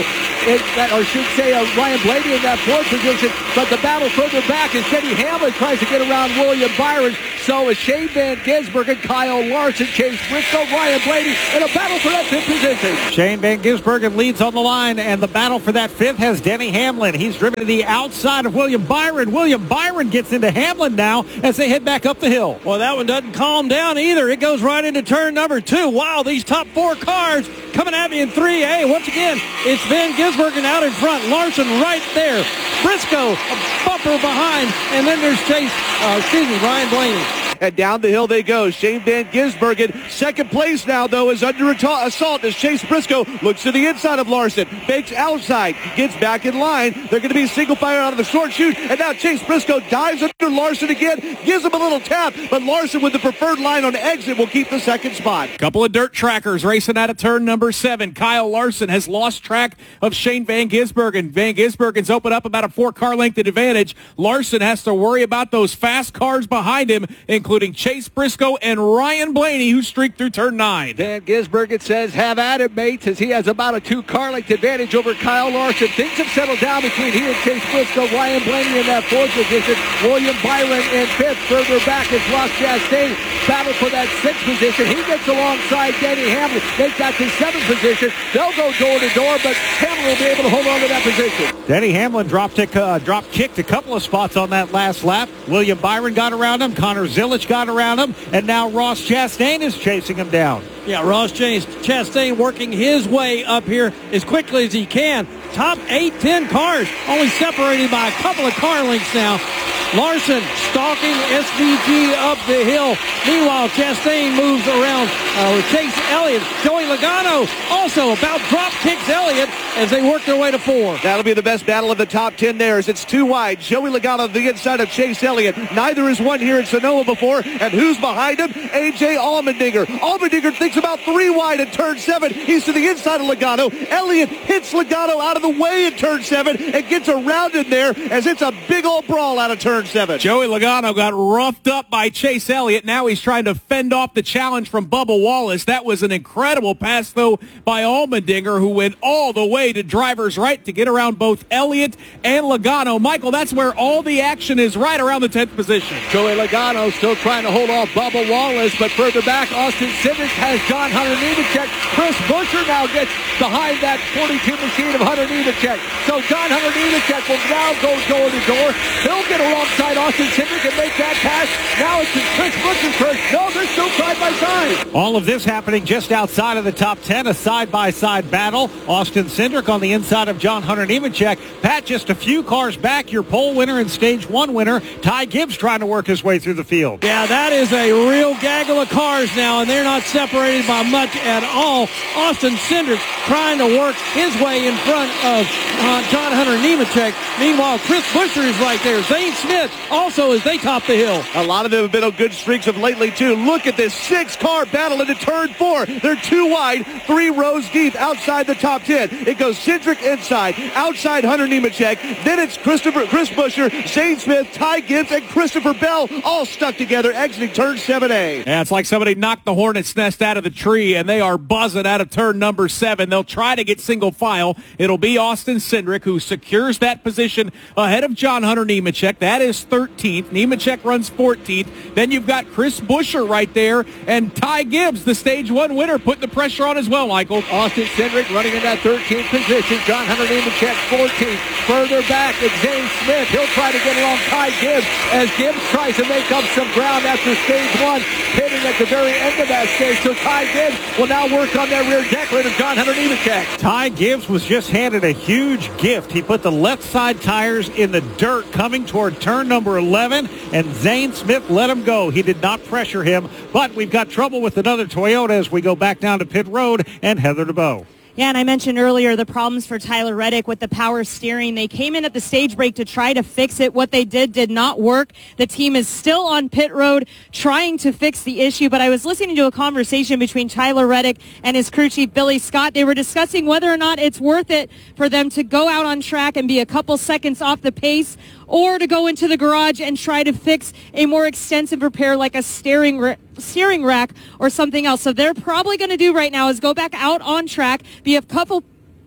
Ryan Blaney in that 4th position, but the battle further back as Denny Hamlin tries to get around William Byron. So is Shane Van Gisbergen, Kyle Larson, Chase Briscoe, Ryan Blaney in a battle for that 5th position. Shane Van Gisbergen leads on the line, and the battle for that 5th has Denny Hamlin. He's driven to the outside of William Byron. William Byron gets into Hamlin now as they head back up the hill. Well, that one doesn't calm down either. It goes right into turn number 2. Wow, these top 4 cars coming at me in 3A. Once again, it's Van Gisbergen out in front. Larson right there. Briscoe a bumper behind, and then there's Ryan Blaney. And down the hill they go. Shane Van Gisbergen, second place now, though, is under assault as Chase Briscoe looks to the inside of Larson. Fakes outside, gets back in line. They're going to be single fire out of the short chute. And now Chase Briscoe dives under Larson again, gives him a little tap. But Larson with the preferred line on exit will keep the second spot. Couple of dirt trackers racing out of turn number 7. Kyle Larson has lost track of Shane Van Gisbergen. Van Gisbergen's opened up about a 4-car length advantage. Larson has to worry about those fast cars behind him, including Chase Briscoe and Ryan Blaney, who streaked through turn 9. Van Gisbergen says, have at it, mates, as he has about a 2-car length advantage over Kyle Larson. Things have settled down between he and Chase Briscoe. Ryan Blaney in that 4th position. William Byron in 5th. Further back is Ross Chastain. Battle for that 6th position. He gets alongside Denny Hamlin. Make that to 7th position. They'll go door to door, but Hamlin will be able to hold on to that position. Denny Hamlin drop kicked a couple of spots on that last lap. William Byron got around him. Connor Zilisch got around him. And now Ross Chastain is chasing him down. Yeah, Ross Chastain working his way up here as quickly as he can. Top 8-10 cars, only separated by a couple of car lengths now. Larson stalking SVG up the hill. Meanwhile, Chastain moves around Chase Elliott. Joey Logano also about drop kicks Elliott as they work their way to 4. That'll be the best battle of the top 10 there as it's 2 wide. Joey Logano the inside of Chase Elliott. Neither has won here in Sonoma before. And who's behind him? A.J. Allmendinger. Allmendinger thinks about 3 wide in turn 7. He's to the inside of Logano. Elliott hits Logano out of the way in turn 7 and gets around him there as it's a big old brawl out of turn 7. Joey Logano got roughed up by Chase Elliott. Now he's trying to fend off the challenge from Bubba Wallace. That was an incredible pass, though, by Allmendinger, who went all the way to driver's right to get around both Elliott and Logano. Michael, that's where all the action is, right around the 10th position. Joey Logano still trying to hold off Bubba Wallace, but further back, Austin Cindric has John Hunter Nemechek. Chris Buescher now gets behind that 42 machine of Hunter Nemechek. So John Hunter Nemechek will now go door to door. He'll get alongside Austin Cindric and make that pass. Now it's Chris Buescher's turn. No, they're still side by side. All of this happening just outside of the top 10, a side-by-side battle. Austin Cindric on the inside of John Hunter Nemechek. Pat, just a few cars back, your pole winner and stage 1 winner. Ty Gibbs trying to work his way through the field. Yeah, that is a real gaggle of cars now, and they're not separated by much at all. Austin Cindric trying to work his way in front of John Hunter Nemechek. Meanwhile, Chris Buescher is right there. Zane Smith Smith also as they top the hill. A lot of them have been on good streaks of lately, too. Look at this 6-car battle into turn 4. They're 2 wide, 3 rows deep outside the top 10. It goes Cindric inside, outside Hunter Nemechek. Then it's Chris Buescher, Zane Smith, Ty Gibbs, and Christopher Bell all stuck together exiting turn 7A. Yeah, it's like somebody knocked the hornet's nest out of the tree, and they are buzzing out of turn number 7. They'll try to get single file. It'll be Austin Cindric who secures that position ahead of John Hunter Nemechek. That is 13th. Nemechek runs 14th. Then you've got Chris Buescher right there, and Ty Gibbs, the Stage 1 winner, putting the pressure on as well, Michael. Austin Cindric running in that 13th position. John Hunter Nemechek 14th. Further back is Zane Smith. He'll try to get along Ty Gibbs as Gibbs tries to make up some ground after Stage 1, hitting at the very end of that stage. So Ty Gibbs will now work on that rear decklid of John Hunter Nemechek. Ty Gibbs was just handed a huge gift. He put the left side tires in the dirt coming toward turn number 11, and Zane Smith let him go. He did not pressure him, but we've got trouble with another Toyota as we go back down to pit road and Heather DeBow. Yeah, and I mentioned earlier the problems for Tyler Reddick with the power steering. They came in at the stage break to try to fix it. What they did not work. The team is still on pit road trying to fix the issue, but I was listening to a conversation between Tyler Reddick and his crew chief, Billy Scott. They were discussing whether or not it's worth it for them to go out on track and be a couple seconds off the pace, or to go into the garage and try to fix a more extensive repair like a steering rack or something else. So they're probably going to do right now is go back out on track, be a couple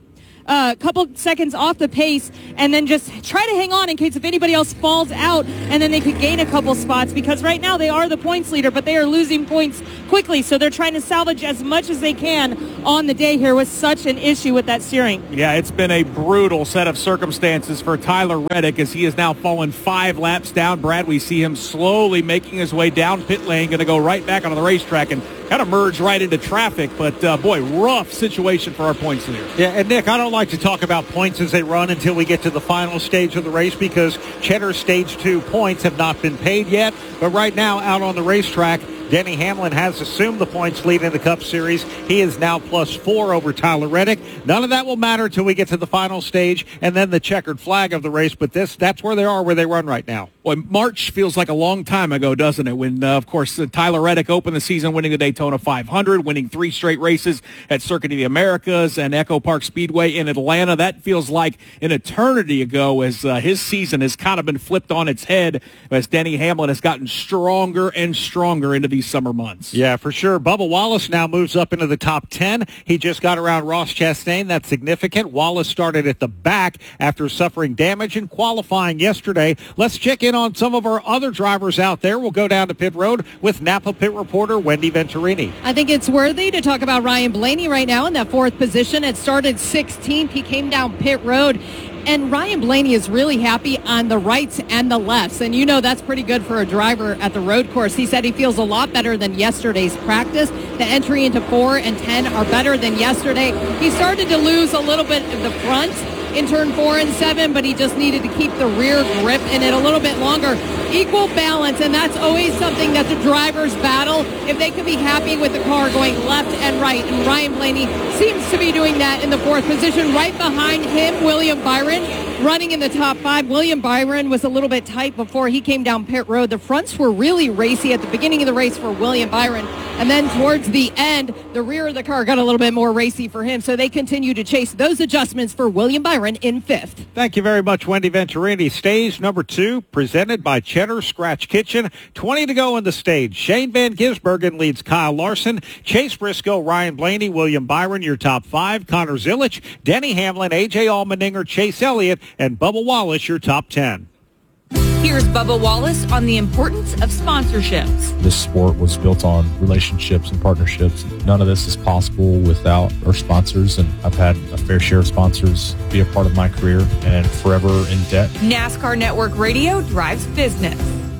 seconds off the pace, and then just try to hang on in case if anybody else falls out, and then they could gain a couple spots, because right now they are the points leader, but they are losing points quickly, so they're trying to salvage as much as they can on the day here with such an issue with that steering. Yeah, it's been a brutal set of circumstances for Tyler Reddick as he has now fallen 5 laps down. Brad, we see him slowly making his way down pit lane, going to go right back onto the racetrack and kind of merge right into traffic, but boy, rough situation for our points leader. Yeah, and Nick, I don't like to talk about points as they run until we get to the final stage of the race, because Cheddar Stage 2 points have not been paid yet, but right now out on the racetrack, Denny Hamlin has assumed the points lead in the Cup Series. He is now +4 over Tyler Reddick. None of that will matter until we get to the final stage and then the checkered flag of the race, but that's where they are, where they run right now. Boy, March feels like a long time ago, doesn't it? When, of course, Tyler Reddick opened the season winning the Daytona 500, winning 3 straight races at Circuit of the Americas and Echo Park Speedway in Atlanta. That feels like an eternity ago as his season has kind of been flipped on its head as Denny Hamlin has gotten stronger and stronger into these summer months. Yeah, for sure. Bubba Wallace now moves up into the top 10. He just got around Ross Chastain. That's significant. Wallace started at the back after suffering damage in qualifying yesterday. Let's check in on some of our other drivers out there. We'll go down to pit road with Napa pit reporter Wendy Venturini. I think it's worthy to talk about Ryan Blaney right now in that 4th position. It started 16th. He came down pit road. And Ryan Blaney is really happy on the rights and the lefts. And you know that's pretty good for a driver at the road course. He said he feels a lot better than yesterday's practice. The entry into 4 and 10 are better than yesterday. He started to lose a little bit of the front in turn 4 and 7, but he just needed to keep the rear grip in it a little bit longer. Equal balance, and that's always something that the drivers battle, if they can be happy with the car going left and right. And Ryan Blaney seems to be doing that in the 4th position. Right behind him, William Byron running in the top 5. William Byron was a little bit tight before he came down pit road. The fronts were really racy at the beginning of the race for William Byron, and then towards the end, the rear of the car got a little bit more racy for him, so they continue to chase those adjustments for William Byron in 5th. Thank you very much, Wendy Venturini. Stage number 2, presented by Cheddar Scratch Kitchen. 20 to go in the stage. Shane Van Gisbergen leads Kyle Larson. Chase Briscoe, Ryan Blaney, William Byron, your top 5. Connor Zilisch, Denny Hamlin, A.J. Allmendinger, Chase Elliott, and Bubba Wallace, your top 10. Here's Bubba Wallace on the importance of sponsorships. This sport was built on relationships and partnerships. None of this is possible without our sponsors, and I've had a fair share of sponsors be a part of my career and forever in debt. NASCAR Network Radio drives business.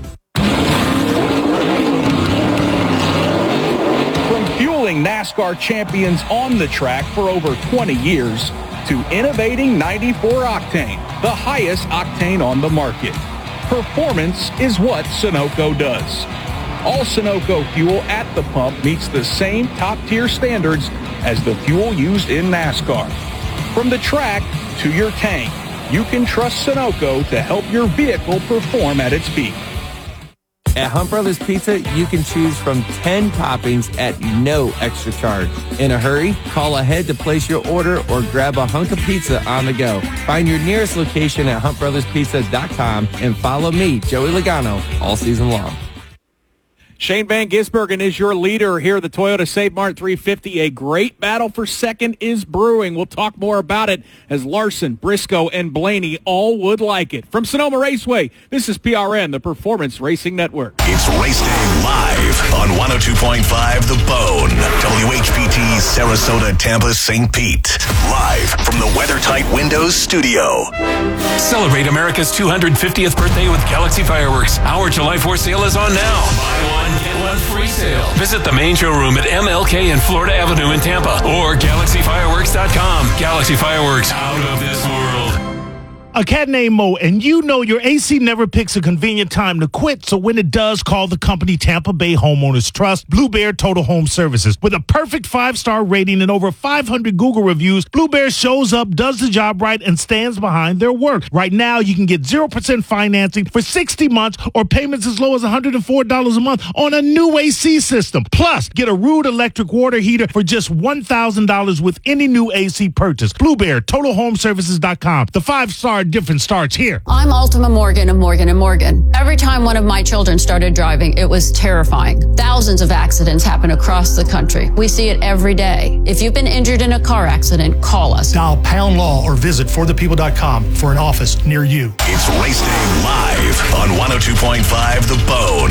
From fueling NASCAR champions on the track for over 20 years to innovating 94 octane, the highest octane on the market. Performance is what Sunoco does. All Sunoco fuel at the pump meets the same top-tier standards as the fuel used in NASCAR. From the track to your tank, you can trust Sunoco to help your vehicle perform at its peak. At Hunt Brothers Pizza, you can choose from 10 toppings at no extra charge. In a hurry, call ahead to place your order or grab a hunk of pizza on the go. Find your nearest location at huntbrotherspizza.com and follow me, Joey Logano, all season long. Shane Van Gisbergen is your leader here at the Toyota Save Mart 350. A great battle for second is brewing. We'll talk more about it as Larson, Briscoe, and Blaney all would like it. From Sonoma Raceway, this is PRN, the Performance Racing Network. It's Race Day live on 102.5 The Bone. WHPT, Sarasota, Tampa, St. Pete. Live from the WeatherTight Windows studio. Celebrate America's 250th birthday with Galaxy Fireworks. Our July 4th sale is on now. Buy one, get one free sale. Visit the main showroom at MLK and Florida Avenue in Tampa or GalaxyFireworks.com. Galaxy Fireworks, out of this world. A cat named Mo, and you know your AC never picks a convenient time to quit, so when it does, call the company Tampa Bay Homeowners Trust, Blue Bear Total Home Services. With a perfect 5-star rating and over 500 Google reviews, Blue Bear shows up, does the job right, and stands behind their work. Right now, you can get 0% financing for 60 months or payments as low as $104 a month on a new AC system. Plus, get a Rude electric water heater for just $1,000 with any new AC purchase. Blue Bear, TotalHomeservices.com. The 5-star difference starts here. I'm Ultima Morgan of Morgan & Morgan. Every time one of my children started driving, it was terrifying. Thousands of accidents happen across the country. We see it every day. If you've been injured in a car accident, call us. Dial pound law or visit forthepeople.com for an office near you. It's Race Day live on 102.5 The Bone.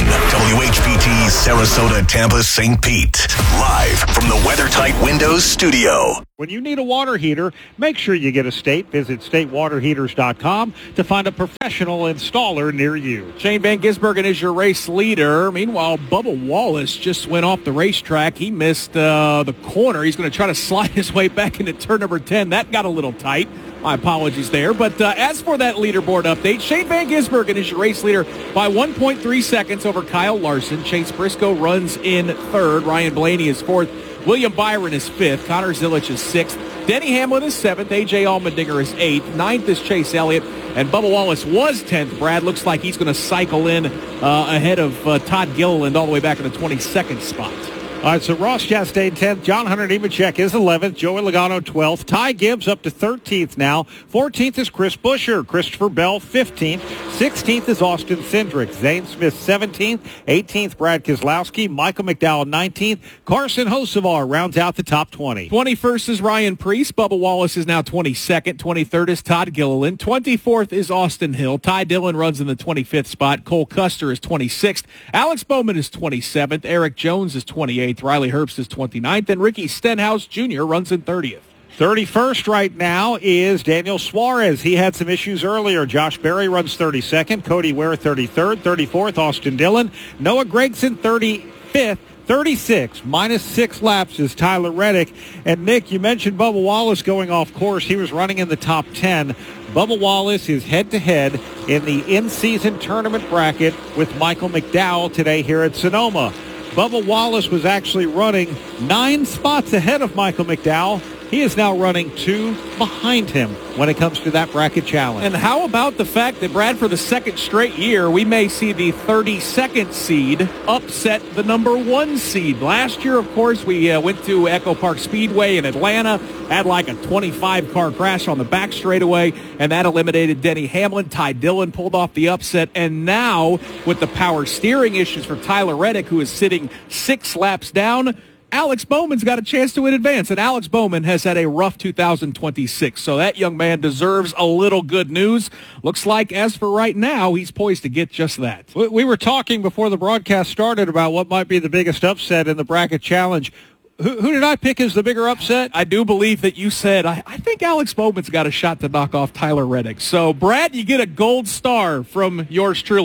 WHPT, Sarasota, Tampa, St. Pete. Live from the WeatherTight Windows studio. When you need a water heater, make sure you get a State. Visit statewaterheaters.com to find a professional installer near you. Shane Van Gisbergen is your race leader. Meanwhile, Bubba Wallace just went off the racetrack. He missed the corner. He's going to try to slide his way back into turn number 10. That got a little tight. My apologies there. But as for that leaderboard update, Shane Van Gisbergen is your race leader by 1.3 seconds over Kyle Larson. Chase Briscoe runs in third. Ryan Blaney is fourth. William Byron is fifth. Connor Zilich is sixth. Denny Hamlin is seventh. A.J. Allmendinger is eighth. Ninth is Chase Elliott. And Bubba Wallace was 10th. Brad looks like he's going to cycle in ahead of Todd Gilliland all the way back in the 22nd spot. All right, so Ross Chastain 10th, John Hunter Nemechek is 11th, Joey Logano 12th, Ty Gibbs up to 13th now, 14th is Chris Buescher, Christopher Bell 15th, 16th is Austin Cindric, Zane Smith 17th, 18th Brad Keselowski, Michael McDowell 19th, Carson Hocevar rounds out the top 20. 21st is Ryan Preece, Bubba Wallace is now 22nd, 23rd is Todd Gilliland, 24th is Austin Hill, Ty Dillon runs in the 25th spot, Cole Custer is 26th, Alex Bowman is 27th, Eric Jones is 28th, Riley Herbst is 29th, and Ricky Stenhouse Jr. runs in 30th. 31st right now is Daniel Suarez. He had some issues earlier. Josh Berry runs 32nd, Cody Ware 33rd, 34th, Austin Dillon, Noah Gragson 35th, 36, minus 6 laps is Tyler Reddick. And Nick, you mentioned Bubba Wallace going off course. He was running in the top 10. Bubba Wallace is head-to-head in the in-season tournament bracket with Michael McDowell today here at Sonoma. Bubba Wallace was actually running 9 spots ahead of Michael McDowell. He is now running 2 behind him when it comes to that bracket challenge. And how about the fact that, Brad, for the second straight year, we may see the 32nd seed upset the number 1 seed. Last year, of course, we went to Echo Park Speedway in Atlanta, had like a 25-car crash on the back straightaway, and that eliminated Denny Hamlin. Ty Dillon pulled off the upset, and now with the power steering issues for Tyler Reddick, who is sitting 6 laps down, Alex Bowman's got a chance to win advance, and Alex Bowman has had a rough 2026, so that young man deserves a little good news. Looks like, as for right now, he's poised to get just that. We were talking before the broadcast started about what might be the biggest upset in the bracket challenge. Who did I pick as the bigger upset? I do believe that you said, I think Alex Bowman's got a shot to knock off Tyler Reddick. So, Brad, you get a gold star from yours truly.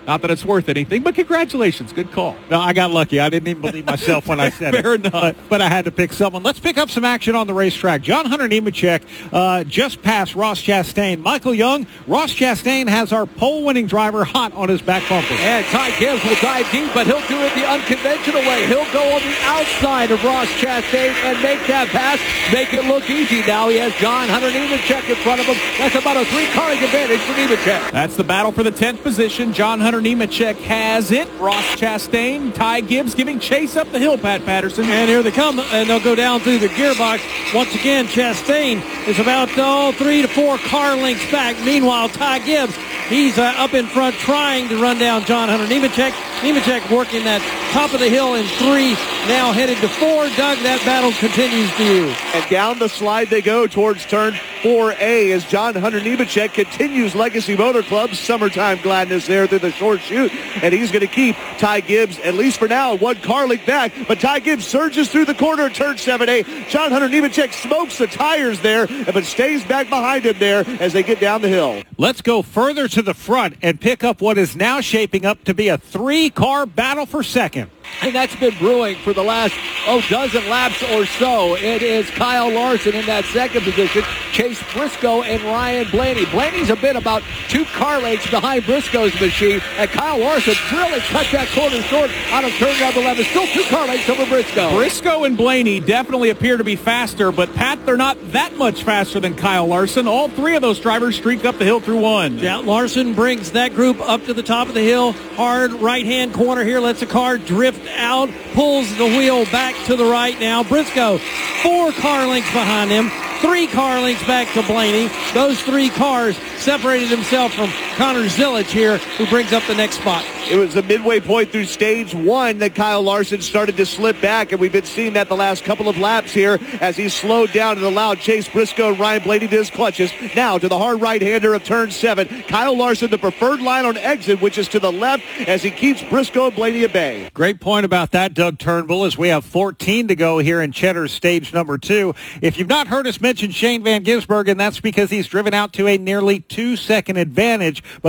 Not that it's worth anything, but congratulations. Good call. No, I got lucky. I didn't even believe myself when I said Fair it. enough. But I had to pick someone. Let's pick up some action on the racetrack. John Hunter Nemechek just passed Ross Chastain. Michael Young, Ross Chastain has our pole-winning driver hot on his back bumper. And Ty Gibbs will dive deep, but he'll do it the unconventional way. He'll go on the outside of Ross Chastain and make that pass, make it look easy. Now he has John Hunter Nemechek in front of him. That's about a 3-car advantage for Nemechek. That's the battle for the 10th position. John Hunter Nemechek has it. Ross Chastain, Ty Gibbs giving chase up the hill, Pat Patterson. And here they come, and they'll go down through the gearbox. Once again, Chastain is about 3 to 4 car lengths back. Meanwhile, Ty Gibbs, he's up in front trying to run down John Hunter Nemechek. Nemechek working that top of the hill in 3, now headed to 4. Doug, that battle continues for you. And down the slide they go towards turn 4A as John Hunter Nemechek continues Legacy Motor Club's summertime gladness there through the short chute. And he's going to keep Ty Gibbs, at least for now, 1 car length back. But Ty Gibbs surges through the corner at turn 7A. John Hunter Nemechek smokes the tires there, but stays back behind him there as they get down the hill. Let's go further to the front and pick up what is now shaping up to be a 3-car battle for second. And that's been brewing for the last, dozen laps or so. It is Kyle Larson in that second position, Chase Briscoe and Ryan Blaney. Blaney's a bit about 2 car lengths behind Briscoe's machine, and Kyle Larson really cut that corner short out of turn number 11. Still 2 car lengths over Briscoe. Briscoe and Blaney definitely appear to be faster, but Pat, they're not that much faster than Kyle Larson. All 3 of those drivers streak up the hill through 1. Yeah, Larson brings that group up to the top of the hill. Hard right-hand corner here, lets the car drift out, pulls the wheel back to the right now. Briscoe, 4 car lengths behind him, 3 car lengths back to Blaney. Those 3 cars separated himself from Connor Zilic here, who brings up the next spot. It was a midway point through stage 1 that Kyle Larson started to slip back, and we've been seeing that the last couple of laps here as he slowed down and allowed Chase Briscoe and Ryan Blaney to his clutches. Now to the hard right-hander of turn 7. Kyle Larson, the preferred line on exit, which is to the left as he keeps Briscoe and Blaney at bay. Great point about that, Doug Turnbull, as we have 14 to go here in Cheddar's stage number 2. If you've not heard us mention Shane Van Gisbergen, that's because he's driven out to a nearly 2-second advantage. But